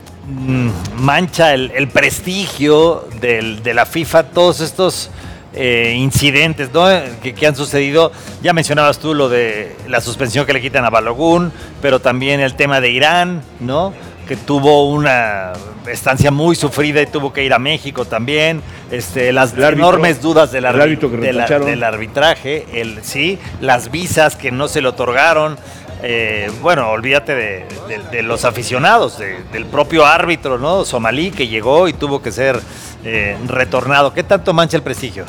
mancha el, el prestigio del, de la FIFA todos estos eh, incidentes, ¿no? que, que han sucedido? Ya mencionabas tú lo de la suspensión que le quitan a Balogun, pero también el tema de Irán, ¿no? que tuvo una estancia muy sufrida y tuvo que ir a México también, este, las el árbitro, enormes dudas del, arbi que de la, del arbitraje, el, sí, las visas que no se le otorgaron, eh, bueno, olvídate de, de, de los aficionados, de, del propio árbitro, ¿no? somalí, que llegó y tuvo que ser eh, retornado. ¿Qué tanto mancha el prestigio?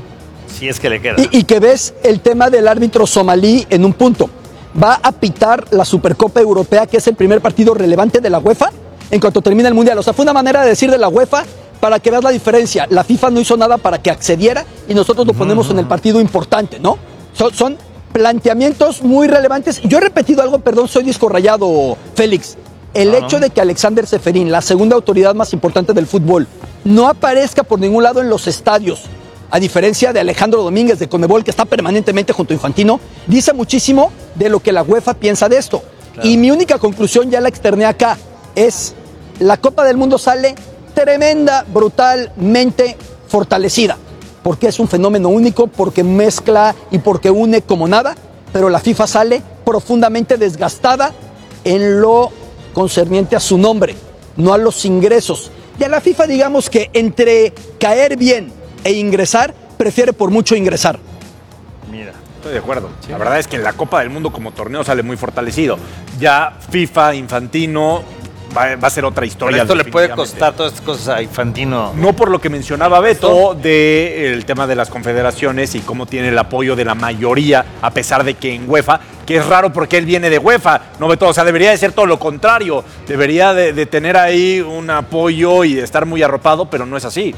Si es que le queda. Y, y que ves el tema del árbitro somalí en un punto. Va a pitar la Supercopa Europea, que es el primer partido relevante de la UEFA, en cuanto termine el Mundial. O sea, fue una manera de decir de la UEFA para que veas la diferencia. La FIFA no hizo nada para que accediera y nosotros lo ponemos uh-huh. en el partido importante, ¿no? Son, son planteamientos muy relevantes. Yo he repetido algo, perdón, soy disco rayado, Félix. El uh-huh. hecho de que Alexander Ceferín, la segunda autoridad más importante del fútbol, no aparezca por ningún lado en los estadios, a diferencia de Alejandro Domínguez de Conmebol, que está permanentemente junto a Infantino, dice muchísimo de lo que la UEFA piensa de esto. Claro. Y mi única conclusión, ya la externé acá, es la Copa del Mundo sale tremenda, brutalmente fortalecida, porque es un fenómeno único, porque mezcla y porque une como nada, pero la FIFA sale profundamente desgastada en lo concerniente a su nombre, no a los ingresos. Y a la FIFA, digamos que entre caer bien e ingresar, prefiere por mucho ingresar. Mira, estoy de acuerdo. Sí. La verdad es que en la Copa del Mundo como torneo sale muy fortalecido. Ya FIFA, Infantino, va, va a ser otra historia. Pero esto le puede costar todas estas cosas a Infantino. No por lo que mencionaba Beto del tema de las confederaciones y cómo tiene el apoyo de la mayoría, a pesar de que en UEFA, que es raro porque él viene de UEFA, no Beto, o sea, debería de ser todo lo contrario. Debería de, de tener ahí un apoyo y de estar muy arropado, pero no es así.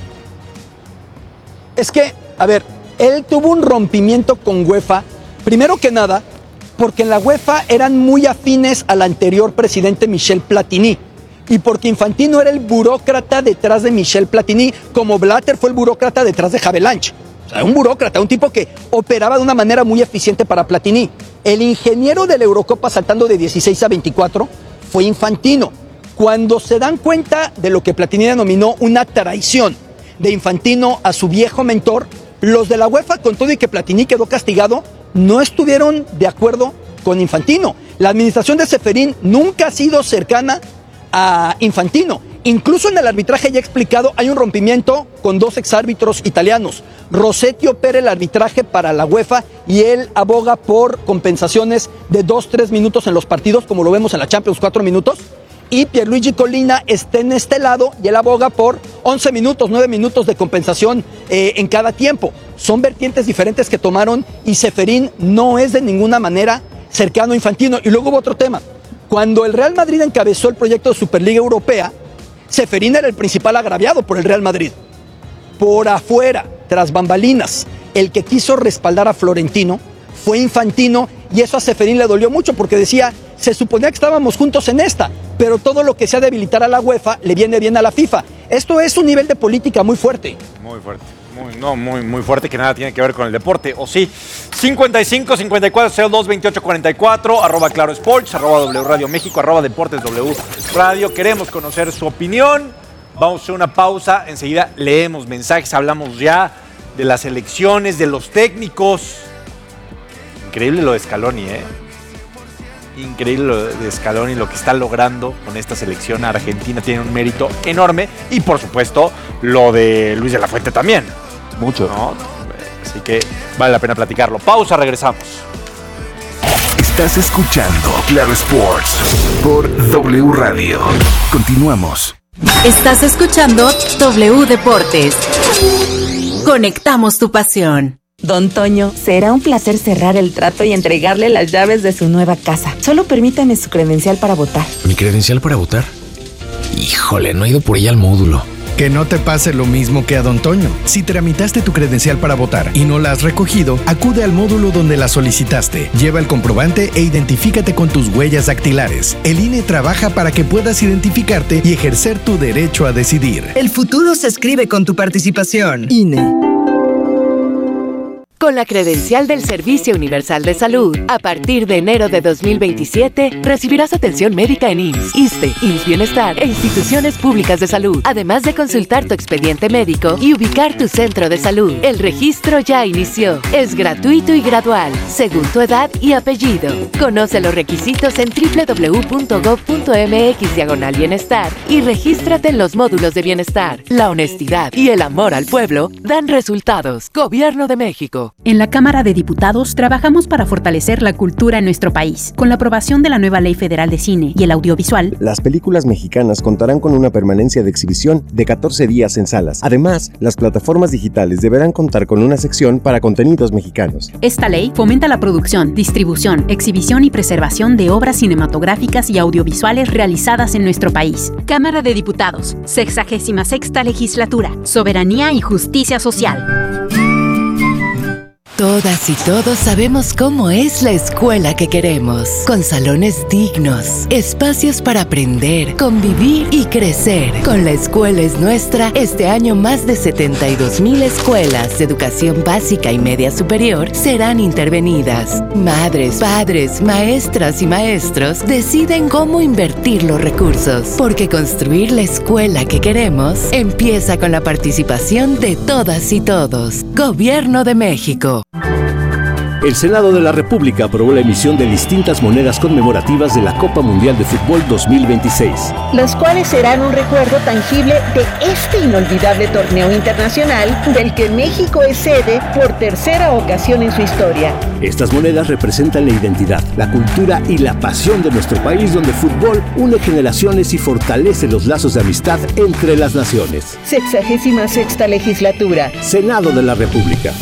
Es que, a ver, él tuvo un rompimiento con UEFA, primero que nada, porque en la UEFA eran muy afines al anterior presidente Michel Platini, y porque Infantino era el burócrata detrás de Michel Platini, como Blatter fue el burócrata detrás de Havelange. O sea, un burócrata, un tipo que operaba de una manera muy eficiente para Platini. El ingeniero de la Eurocopa saltando de dieciséis a veinticuatro fue Infantino. Cuando se dan cuenta de lo que Platini denominó una traición de Infantino a su viejo mentor, los de la UEFA, con todo y que Platini quedó castigado, no estuvieron de acuerdo con Infantino. La administración de Ceferín nunca ha sido cercana a Infantino. Incluso en el arbitraje ya explicado, hay un rompimiento con dos exárbitros italianos. Rossetti opera el arbitraje para la UEFA y él aboga por compensaciones de dos, tres minutos en los partidos, como lo vemos en la Champions, cuatro minutos. Y Pierluigi Collina está en este lado y él aboga por once minutos, nueve minutos de compensación eh, en cada tiempo. son vertientes diferentes que tomaron y Ceferín no es de ninguna manera cercano a Infantino. Y luego hubo otro tema. Cuando el Real Madrid encabezó el proyecto de Superliga Europea, Ceferín era el principal agraviado por el Real Madrid. Por afuera, tras bambalinas, el que quiso respaldar a Florentino fue Infantino, y eso a Ceferín le dolió mucho porque decía, se suponía que estábamos juntos en esta, pero todo lo que sea debilitar a la UEFA le viene bien a la FIFA. Esto es un nivel de política muy fuerte. Muy fuerte. Muy, no, muy, muy fuerte, que nada tiene que ver con el deporte, ¿o sí? cincuenta y cinco, cincuenta y cuatro, cero dos, veintiocho, cuarenta y cuatro, arroba Claro Sports, arroba W Radio México, arroba Deportes W Radio. Queremos conocer su opinión. Vamos a hacer una pausa. Enseguida leemos mensajes, hablamos ya de las elecciones, de los técnicos. Increíble lo de Scaloni, ¿eh? Increíble lo de Scaloni, lo que está logrando con esta selección argentina. Tiene un mérito enorme. Y por supuesto, lo de Luis de la Fuente también. Mucho. ¿No? Así que vale la pena platicarlo. Pausa, regresamos. Estás escuchando Claro Sports por W Radio. Continuamos. Estás escuchando W Deportes. Conectamos tu pasión. Don Toño, será un placer cerrar el trato y entregarle las llaves de su nueva casa. Solo permítame su credencial para votar. ¿Mi credencial para votar? Híjole, no he ido por ella al módulo. Que no te pase lo mismo que a Don Toño. Si tramitaste tu credencial para votar y no la has recogido, acude al módulo donde la solicitaste. Lleva el comprobante e identifícate con tus huellas dactilares. El I N E trabaja para que puedas identificarte y ejercer tu derecho a decidir. El futuro se escribe con tu participación. I N E. Con la credencial del Servicio Universal de Salud, a partir de enero de dos mil veintisiete, recibirás atención médica en I M S S, ISSSTE, I M S S Bienestar e instituciones públicas de salud, además de consultar tu expediente médico y ubicar tu centro de salud. El registro ya inició. Es gratuito y gradual, según tu edad y apellido. Conoce los requisitos en doble u doble u doble u punto gob punto eme equis diagonal bienestar y regístrate en los módulos de bienestar. La honestidad y el amor al pueblo dan resultados. Gobierno de México. En la Cámara de Diputados trabajamos para fortalecer la cultura en nuestro país. Con la aprobación de la nueva Ley Federal de Cine y el Audiovisual, las películas mexicanas contarán con una permanencia de exhibición de catorce días en salas. Además, las plataformas digitales deberán contar con una sección para contenidos mexicanos. Esta ley fomenta la producción, distribución, exhibición y preservación de obras cinematográficas y audiovisuales realizadas en nuestro país. Cámara de Diputados, sexagésima sexta legislatura, soberanía y justicia social. Todas y todos sabemos cómo es la escuela que queremos, con salones dignos, espacios para aprender, convivir y crecer. Con La Escuela es Nuestra, este año más de setenta y dos mil escuelas de educación básica y media superior serán intervenidas. Madres, padres, maestras y maestros deciden cómo invertir los recursos, porque construir la escuela que queremos empieza con la participación de todas y todos. Gobierno de México. El Senado de la República aprobó la emisión de distintas monedas conmemorativas de la Copa Mundial de Fútbol dos mil veintiséis. Las cuales serán un recuerdo tangible de este inolvidable torneo internacional del que México es sede por tercera ocasión en su historia. Estas monedas representan la identidad, la cultura y la pasión de nuestro país, donde el fútbol une generaciones y fortalece los lazos de amistad entre las naciones. Sexagésima sexta legislatura. Senado de la República.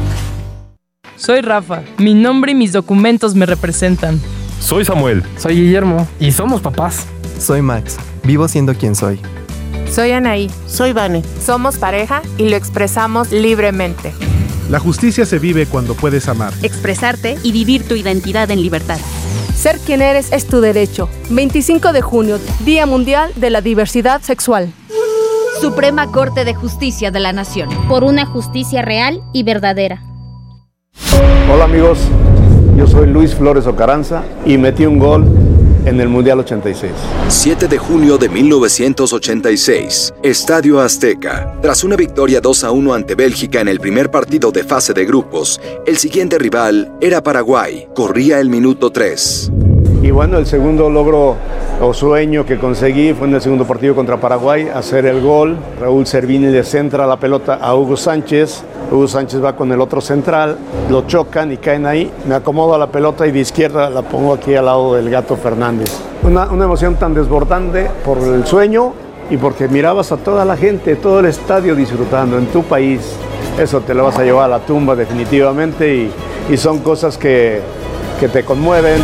Soy Rafa. Mi nombre y mis documentos me representan. Soy Samuel. Soy Guillermo. Y somos papás. Soy Max. Vivo siendo quien soy. Soy Anaí. Soy Vane. Somos pareja y lo expresamos libremente. La justicia se vive cuando puedes amar, expresarte y vivir tu identidad en libertad. Ser quien eres es tu derecho. veinticinco de junio, Día Mundial de la Diversidad Sexual. Suprema Corte de Justicia de la Nación. Por una justicia real y verdadera. Hola amigos, yo soy Luis Flores Ocaranza y metí un gol en el Mundial ochenta y seis. siete de junio de mil novecientos ochenta y seis, Estadio Azteca. Tras una victoria dos a uno ante Bélgica en el primer partido de fase de grupos, el siguiente rival era Paraguay. Corría el minuto tres. Y bueno, el segundo logro o sueño que conseguí fue en el segundo partido contra Paraguay, hacer el gol. Raúl Servini le centra la pelota a Hugo Sánchez. Hugo Sánchez va con el otro central, lo chocan y caen ahí. Me acomodo a la pelota y de izquierda la pongo aquí al lado del Gato Fernández. Una, una emoción tan desbordante por el sueño y porque mirabas a toda la gente, todo el estadio disfrutando en tu país. Eso te lo vas a llevar a la tumba definitivamente y, y son cosas que, que te conmueven.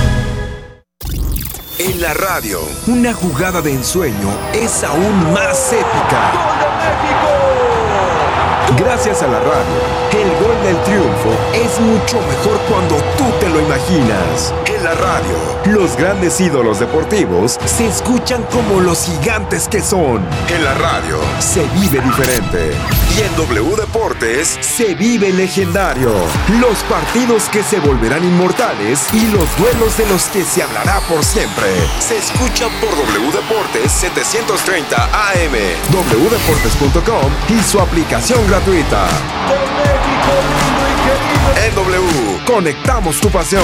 En la radio, una jugada de ensueño es aún más épica. ¡Gol de México! Gracias a la radio, el gol del triunfo es mucho mejor cuando tú te lo imaginas. En la radio, los grandes ídolos deportivos se escuchan como los gigantes que son. En la radio, se vive diferente. Y en W Deportes, se vive legendario. Los partidos que se volverán inmortales y los duelos de los que se hablará por siempre. Se escuchan por W Deportes setecientos treinta A M, w deportes punto com y su aplicación gratuita. En W, conectamos tu pasión.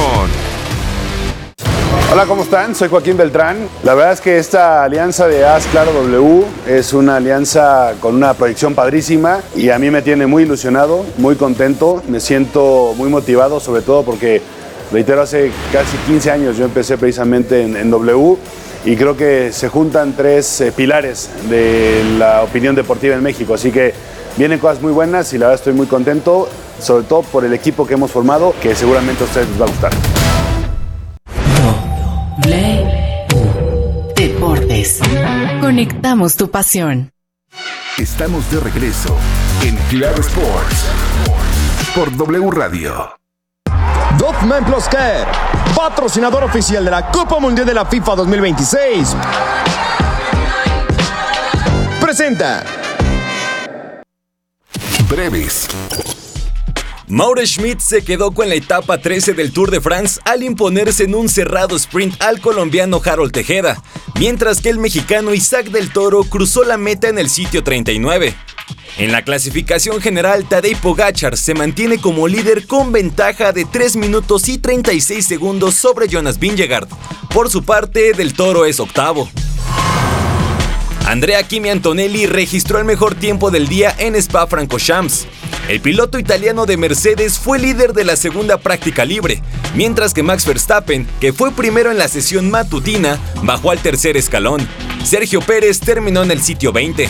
Hola, ¿cómo están? Soy Joaquín Beltrán. La verdad es que esta alianza de Haz Claro W es una alianza con una proyección padrísima y a mí me tiene muy ilusionado, muy contento, me siento muy motivado, sobre todo porque, reitero, hace casi quince años yo empecé precisamente en, en W y creo que se juntan tres eh, pilares de la opinión deportiva en México, así que vienen cosas muy buenas y la verdad estoy muy contento, sobre todo por el equipo que hemos formado, que seguramente a ustedes les va a gustar. Deportes. Conectamos tu pasión. Estamos de regreso en Claro Sports por W Radio. Dogman Plus Care, patrocinador oficial de la Copa Mundial de la FIFA dos mil veintiséis, presenta Breves. Mauro Schmidt se quedó con la etapa trece del Tour de France al imponerse en un cerrado sprint al colombiano Harold Tejeda, mientras que el mexicano Isaac del Toro cruzó la meta en el sitio treinta y nueve. En la clasificación general, Tadej Pogačar se mantiene como líder con ventaja de tres minutos y treinta y seis segundos sobre Jonas Vingegaard. Por su parte, Del Toro es octavo. Andrea Kimi Antonelli registró el mejor tiempo del día en Spa-Francorchamps. El piloto italiano de Mercedes fue líder de la segunda práctica libre, mientras que Max Verstappen, que fue primero en la sesión matutina, bajó al tercer escalón. Sergio Pérez terminó en el sitio veinte.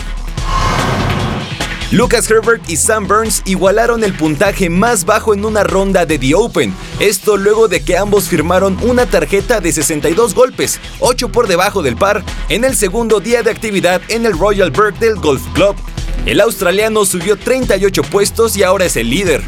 Lucas Herbert y Sam Burns igualaron el puntaje más bajo en una ronda de The Open, esto luego de que ambos firmaron una tarjeta de sesenta y dos golpes, ocho por debajo del par, en el segundo día de actividad en el Royal Birkdale Golf Club. El australiano subió treinta y ocho puestos y ahora es el líder.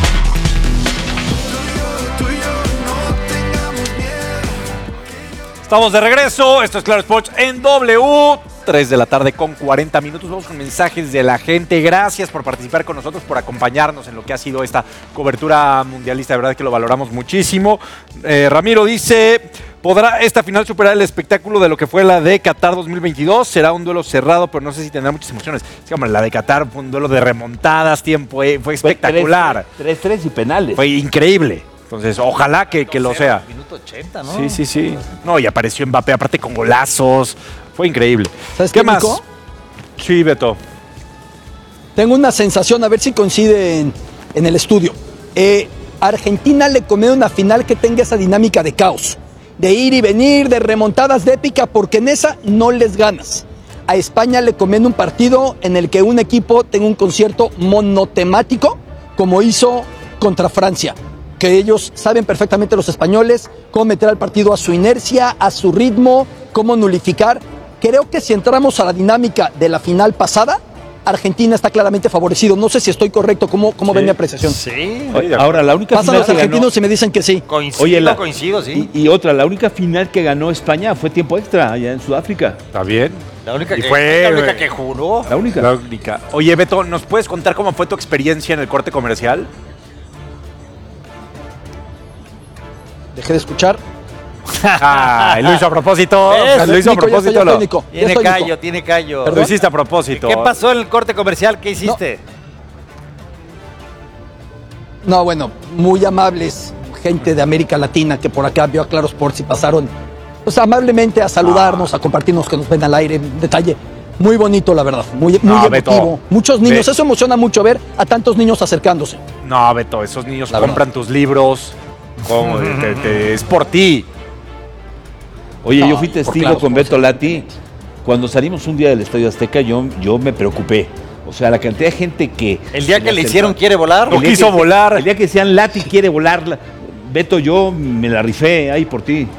Estamos de regreso, esto es Claro Sports en W, tres de la tarde con cuarenta minutos. Vamos con mensajes de la gente. Gracias por participar con nosotros, por acompañarnos en lo que ha sido esta cobertura mundialista. De verdad que lo valoramos muchísimo. Eh, Ramiro dice, ¿podrá esta final superar el espectáculo de lo que fue la de Qatar dos mil veintidós? Será un duelo cerrado, pero no sé si tendrá muchas emociones. Sí, hombre, la de Qatar fue un duelo de remontadas, tiempo, eh, fue espectacular. tres tres y penales. Fue increíble. Entonces, ojalá que, que lo sea. Minuto ochenta, ¿no? Sí, sí, sí. No, y apareció Mbappé, aparte con golazos. Fue increíble. ¿Sabes qué, qué más? Nico? Sí, Beto. Tengo una sensación, a ver si coincide en, en el estudio. Eh, Argentina le conviene una final que tenga esa dinámica de caos, de ir y venir, de remontadas de épica, porque en esa no les ganas. A España le conviene un partido en el que un equipo tenga un concierto monotemático, como hizo contra Francia, que ellos saben perfectamente, los españoles, cómo meter al partido a su inercia, a su ritmo, cómo nulificar. Creo que si entramos a la dinámica de la final pasada, Argentina está claramente favorecido. No sé si estoy correcto. ¿Cómo, cómo sí, ven mi apreciación? Sí. Oye, ahora, la única Pasan final los argentinos ganó, y me dicen que sí. Coincido, Oye, la, coincido, sí. Y, y otra, la única final que ganó España fue tiempo extra allá en Sudáfrica. Está bien. La única, y que, fue, la única que juró. La única. La única. Oye, Beto, ¿nos puedes contar cómo fue tu experiencia en el corte comercial? Dejé de escuchar. Ah, lo hizo a propósito. Es, lo hizo Nico, a propósito. Ya estoy, Lo... Nico. Tiene estoy, callo, Nico. tiene callo. ¿Perdón? Lo hiciste a propósito. ¿Qué pasó en el corte comercial? ¿Qué hiciste? No, no bueno, muy amables, gente de América Latina que por acá vio a Claro Sports y pasaron pues, amablemente a saludarnos, ah. a compartirnos que nos ven al aire. Detalle muy bonito, la verdad. Muy, muy no, emotivo. Beto. Muchos niños, Beto. Eso emociona mucho ver a tantos niños acercándose. No, Beto, esos niños la compran verdad. tus libros. Como, te, te, es por ti. Oye, no, yo fui testigo claro, con Beto Lati Cuando salimos un día del Estadio Azteca, yo, yo me preocupé. O sea, la cantidad de gente que... El día que le hicieron quiere volar. No quiso volar. El día que decían Lati quiere volar. Beto, yo me la rifé ahí por ti.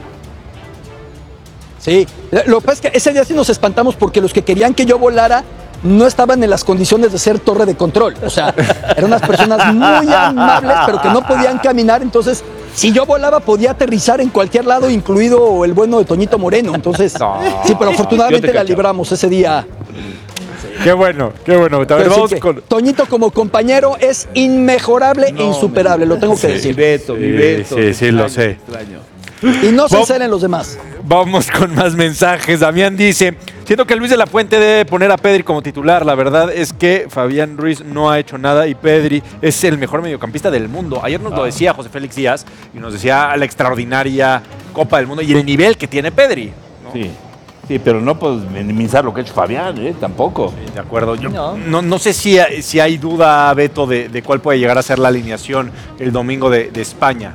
Sí, lo que pasa es que ese día sí nos espantamos porque los que querían que yo volara no estaban en las condiciones de ser torre de control. O sea, eran unas personas muy amables, pero que no podían caminar. Entonces, si yo volaba, podía aterrizar en cualquier lado, incluido el bueno de Toñito Moreno. Entonces, no, sí, pero afortunadamente la libramos ese día. Qué bueno, qué bueno. Ver, vamos que con... Toñito como compañero es inmejorable no, e insuperable, me... lo tengo que sí, decir. Mi Beto, mi Beto. Sí, sí, sí, lo sé. Extraño. Y no se encelen los demás. Vamos con más mensajes. Damián dice, siento que Luis de la Fuente debe poner a Pedri como titular. La verdad es que Fabián Ruiz no ha hecho nada y Pedri es el mejor mediocampista del mundo. Ayer nos ah. lo decía José Félix Díaz y nos decía la extraordinaria Copa del Mundo y el nivel que tiene Pedri, ¿no? Sí. Sí, pero no puedes minimizar lo que ha hecho Fabián, ¿eh? Tampoco. Sí, de acuerdo. Yo no, no, no sé si, si hay duda, Beto, de, de cuál puede llegar a ser la alineación el domingo de, de España.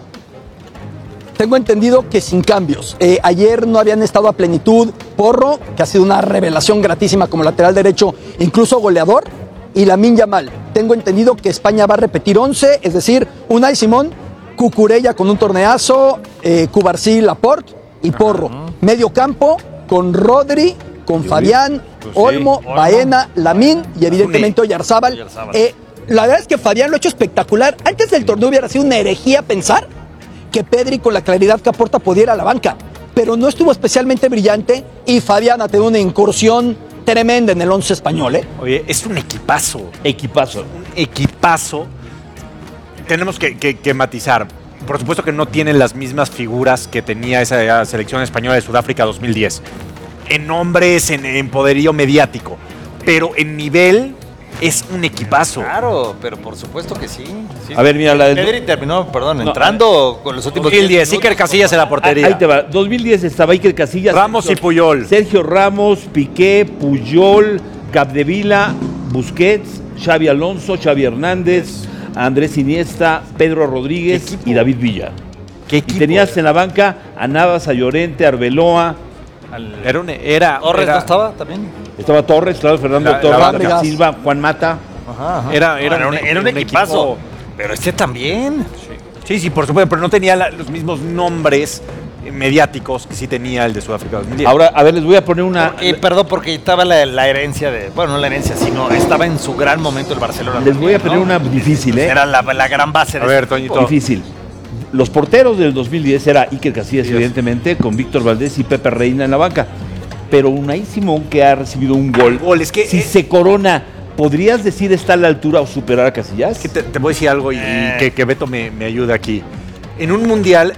Tengo entendido que sin cambios. Eh, ayer no habían estado a plenitud Porro, que ha sido una revelación gratísima como lateral derecho, incluso goleador, y Lamine Yamal. Tengo entendido que España va a repetir once, es decir, Unai Simón, Cucurella con un torneazo, eh, Cubarsí, Laporte y Porro. Uh-huh. Medio campo con Rodri, con sí, Fabián, pues sí. Olmo, Olmo, Baena, Lamine y evidentemente Oyarzábal. Eh, la verdad es que Fabián lo ha hecho espectacular. Antes del torneo hubiera sido una herejía pensar que Pedri, con la claridad que aporta, pudiera a la banca, pero no estuvo especialmente brillante y Fabián ha tenido una incursión tremenda en el once español, ¿eh? Oye, es un equipazo. Equipazo. Un equipazo. Tenemos que, que, que matizar. Por supuesto que no tienen las mismas figuras que tenía esa selección española de Sudáfrica dos mil diez. En nombres, en, en poderío mediático. Pero en nivel es un equipazo. Claro, pero por supuesto que sí. sí a ver, mira, la de... Pedri terminó, perdón, no, entrando con los últimos... dos mil diez, Iker Casillas en la portería. Ahí te va. dos mil diez estaba Iker Casillas. Ramos Sergio, y Puyol. Sergio Ramos, Piqué, Puyol, Capdevila, Busquets, Xavi Alonso, Xavi Hernández, Andrés Iniesta, Pedro Rodríguez y David Villa. ¿Qué equipo? Y tenías en la banca a Navas, a Llorente, a Arbeloa. Al, era un, era, ¿Torres era, no estaba también? Estaba Torres, claro, Fernando la, Torres, la Silva, Juan Mata. Ajá, ajá. Era, era, no, era, un, era un, un equipazo. Equipo, pero este también. Sí, sí, sí, por supuesto, pero no tenía la, los mismos nombres mediáticos que sí tenía el de Sudáfrica dos mil diez. Ahora, a ver, les voy a poner una... Porque, perdón, porque estaba la, la herencia de... Bueno, no la herencia, sino estaba en su gran momento el Barcelona. Les voy a poner ¿no? una difícil, ¿eh? Era la, la gran base de... A ver, Toñito. Difícil. Los porteros del dos mil diez era Iker Casillas, Dios. evidentemente, con Víctor Valdés y Pepe Reina en la banca. Pero Unai Simón, que ha recibido un gol, gol es que, si eh, se corona, ¿podrías decir está a la altura o superar a Casillas? Es que te, te voy a decir algo y, eh. y que, que Beto me, me ayude aquí. En un mundial...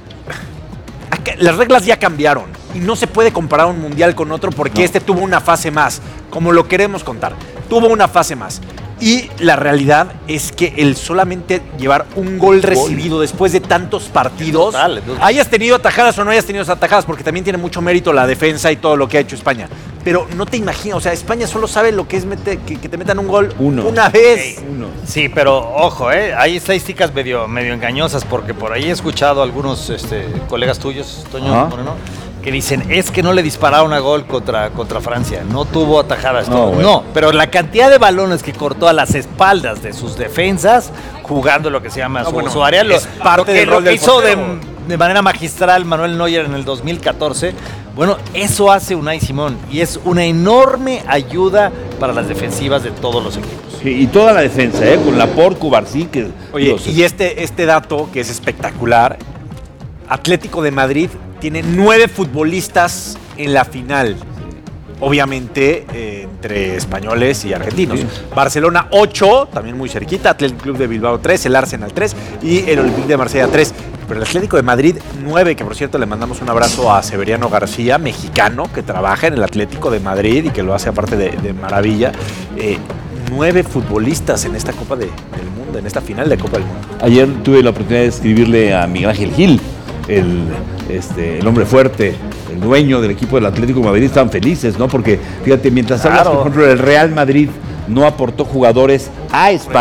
Las reglas ya cambiaron y no se puede comparar un mundial con otro porque no. Este tuvo una fase más, como lo queremos contar. Tuvo una fase más. Y la realidad es que el solamente llevar un gol recibido gol. después de tantos partidos, total, total. hayas tenido atajadas o no hayas tenido atajadas, porque también tiene mucho mérito la defensa y todo lo que ha hecho España. Pero no te imaginas, o sea, España solo sabe lo que es meter, que, que te metan un gol Uno. una vez. Sí, Uno. sí, pero ojo, ¿eh? Hay estadísticas medio, medio engañosas, porque por ahí he escuchado a algunos este, colegas tuyos, Toño ¿Ah? Moreno, que dicen, es que no le dispararon a gol contra, contra Francia, no tuvo atajadas. No, bueno. no, pero la cantidad de balones que cortó a las espaldas de sus defensas, jugando lo que se llama no, su, bueno, su área, lo, es parte lo que, del lo rol que del hizo de, portero. de manera magistral Manuel Neuer en el dos mil catorce, bueno, eso hace Unai Simón y es una enorme ayuda para las defensivas de todos los equipos. Sí, y toda la defensa, ¿eh? Con Laporte, Cubarsí, que... Oye, Dios, y este, este dato que es espectacular, Atlético de Madrid tiene nueve futbolistas en la final. Obviamente eh, entre españoles y argentinos. Sí. Barcelona ocho, también muy cerquita, Atlético Club de Bilbao tres, el Arsenal tres y el Olympique de Marsella tres. Pero el Atlético de Madrid nueve, que por cierto le mandamos un abrazo a Severiano García, mexicano, que trabaja en el Atlético de Madrid y que lo hace aparte de, de maravilla. Eh, nueve futbolistas en esta Copa de, del Mundo, en esta final de Copa del Mundo. Ayer tuve la oportunidad de escribirle a Miguel Ángel Gil, el, este, el hombre fuerte, el dueño del equipo del Atlético de Madrid. Están felices, ¿no? Porque, fíjate, mientras claro. hablas, por ejemplo, el Real Madrid no aportó jugadores a España,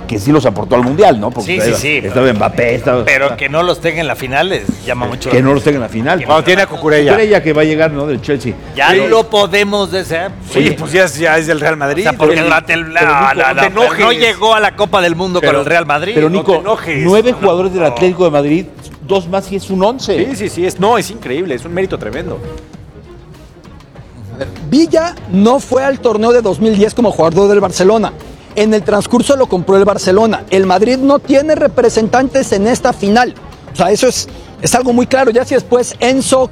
que sí los aportó al Mundial, ¿no? Porque Sí, estaba, sí, sí. estaba Mbappé, estaba, Pero que no los tenga en la final les llama mucho que la no los tenga en la final. Cuando tiene a Cucurella. Cucurella que va a llegar, ¿no? Del Chelsea. Ya Sí. lo podemos desear. Sí, Oye, pues ya, es- ya es del Real Madrid. O sea, porque Pero- durante el, pero, la- Nico, la- no la- te enojes. no llegó a la Copa del Mundo Pero- con el Real Madrid. Pero no Nico, te enojes. nueve No, jugadores del no. Atlético de Madrid, dos más y es un once. Sí, sí, sí. Es, no, es increíble. Es un mérito tremendo. Villa no fue al torneo de dos mil diez como jugador del Barcelona. En el transcurso lo compró el Barcelona. El Madrid no tiene representantes en esta final. O sea, eso es, es algo muy claro. Ya si después Enzo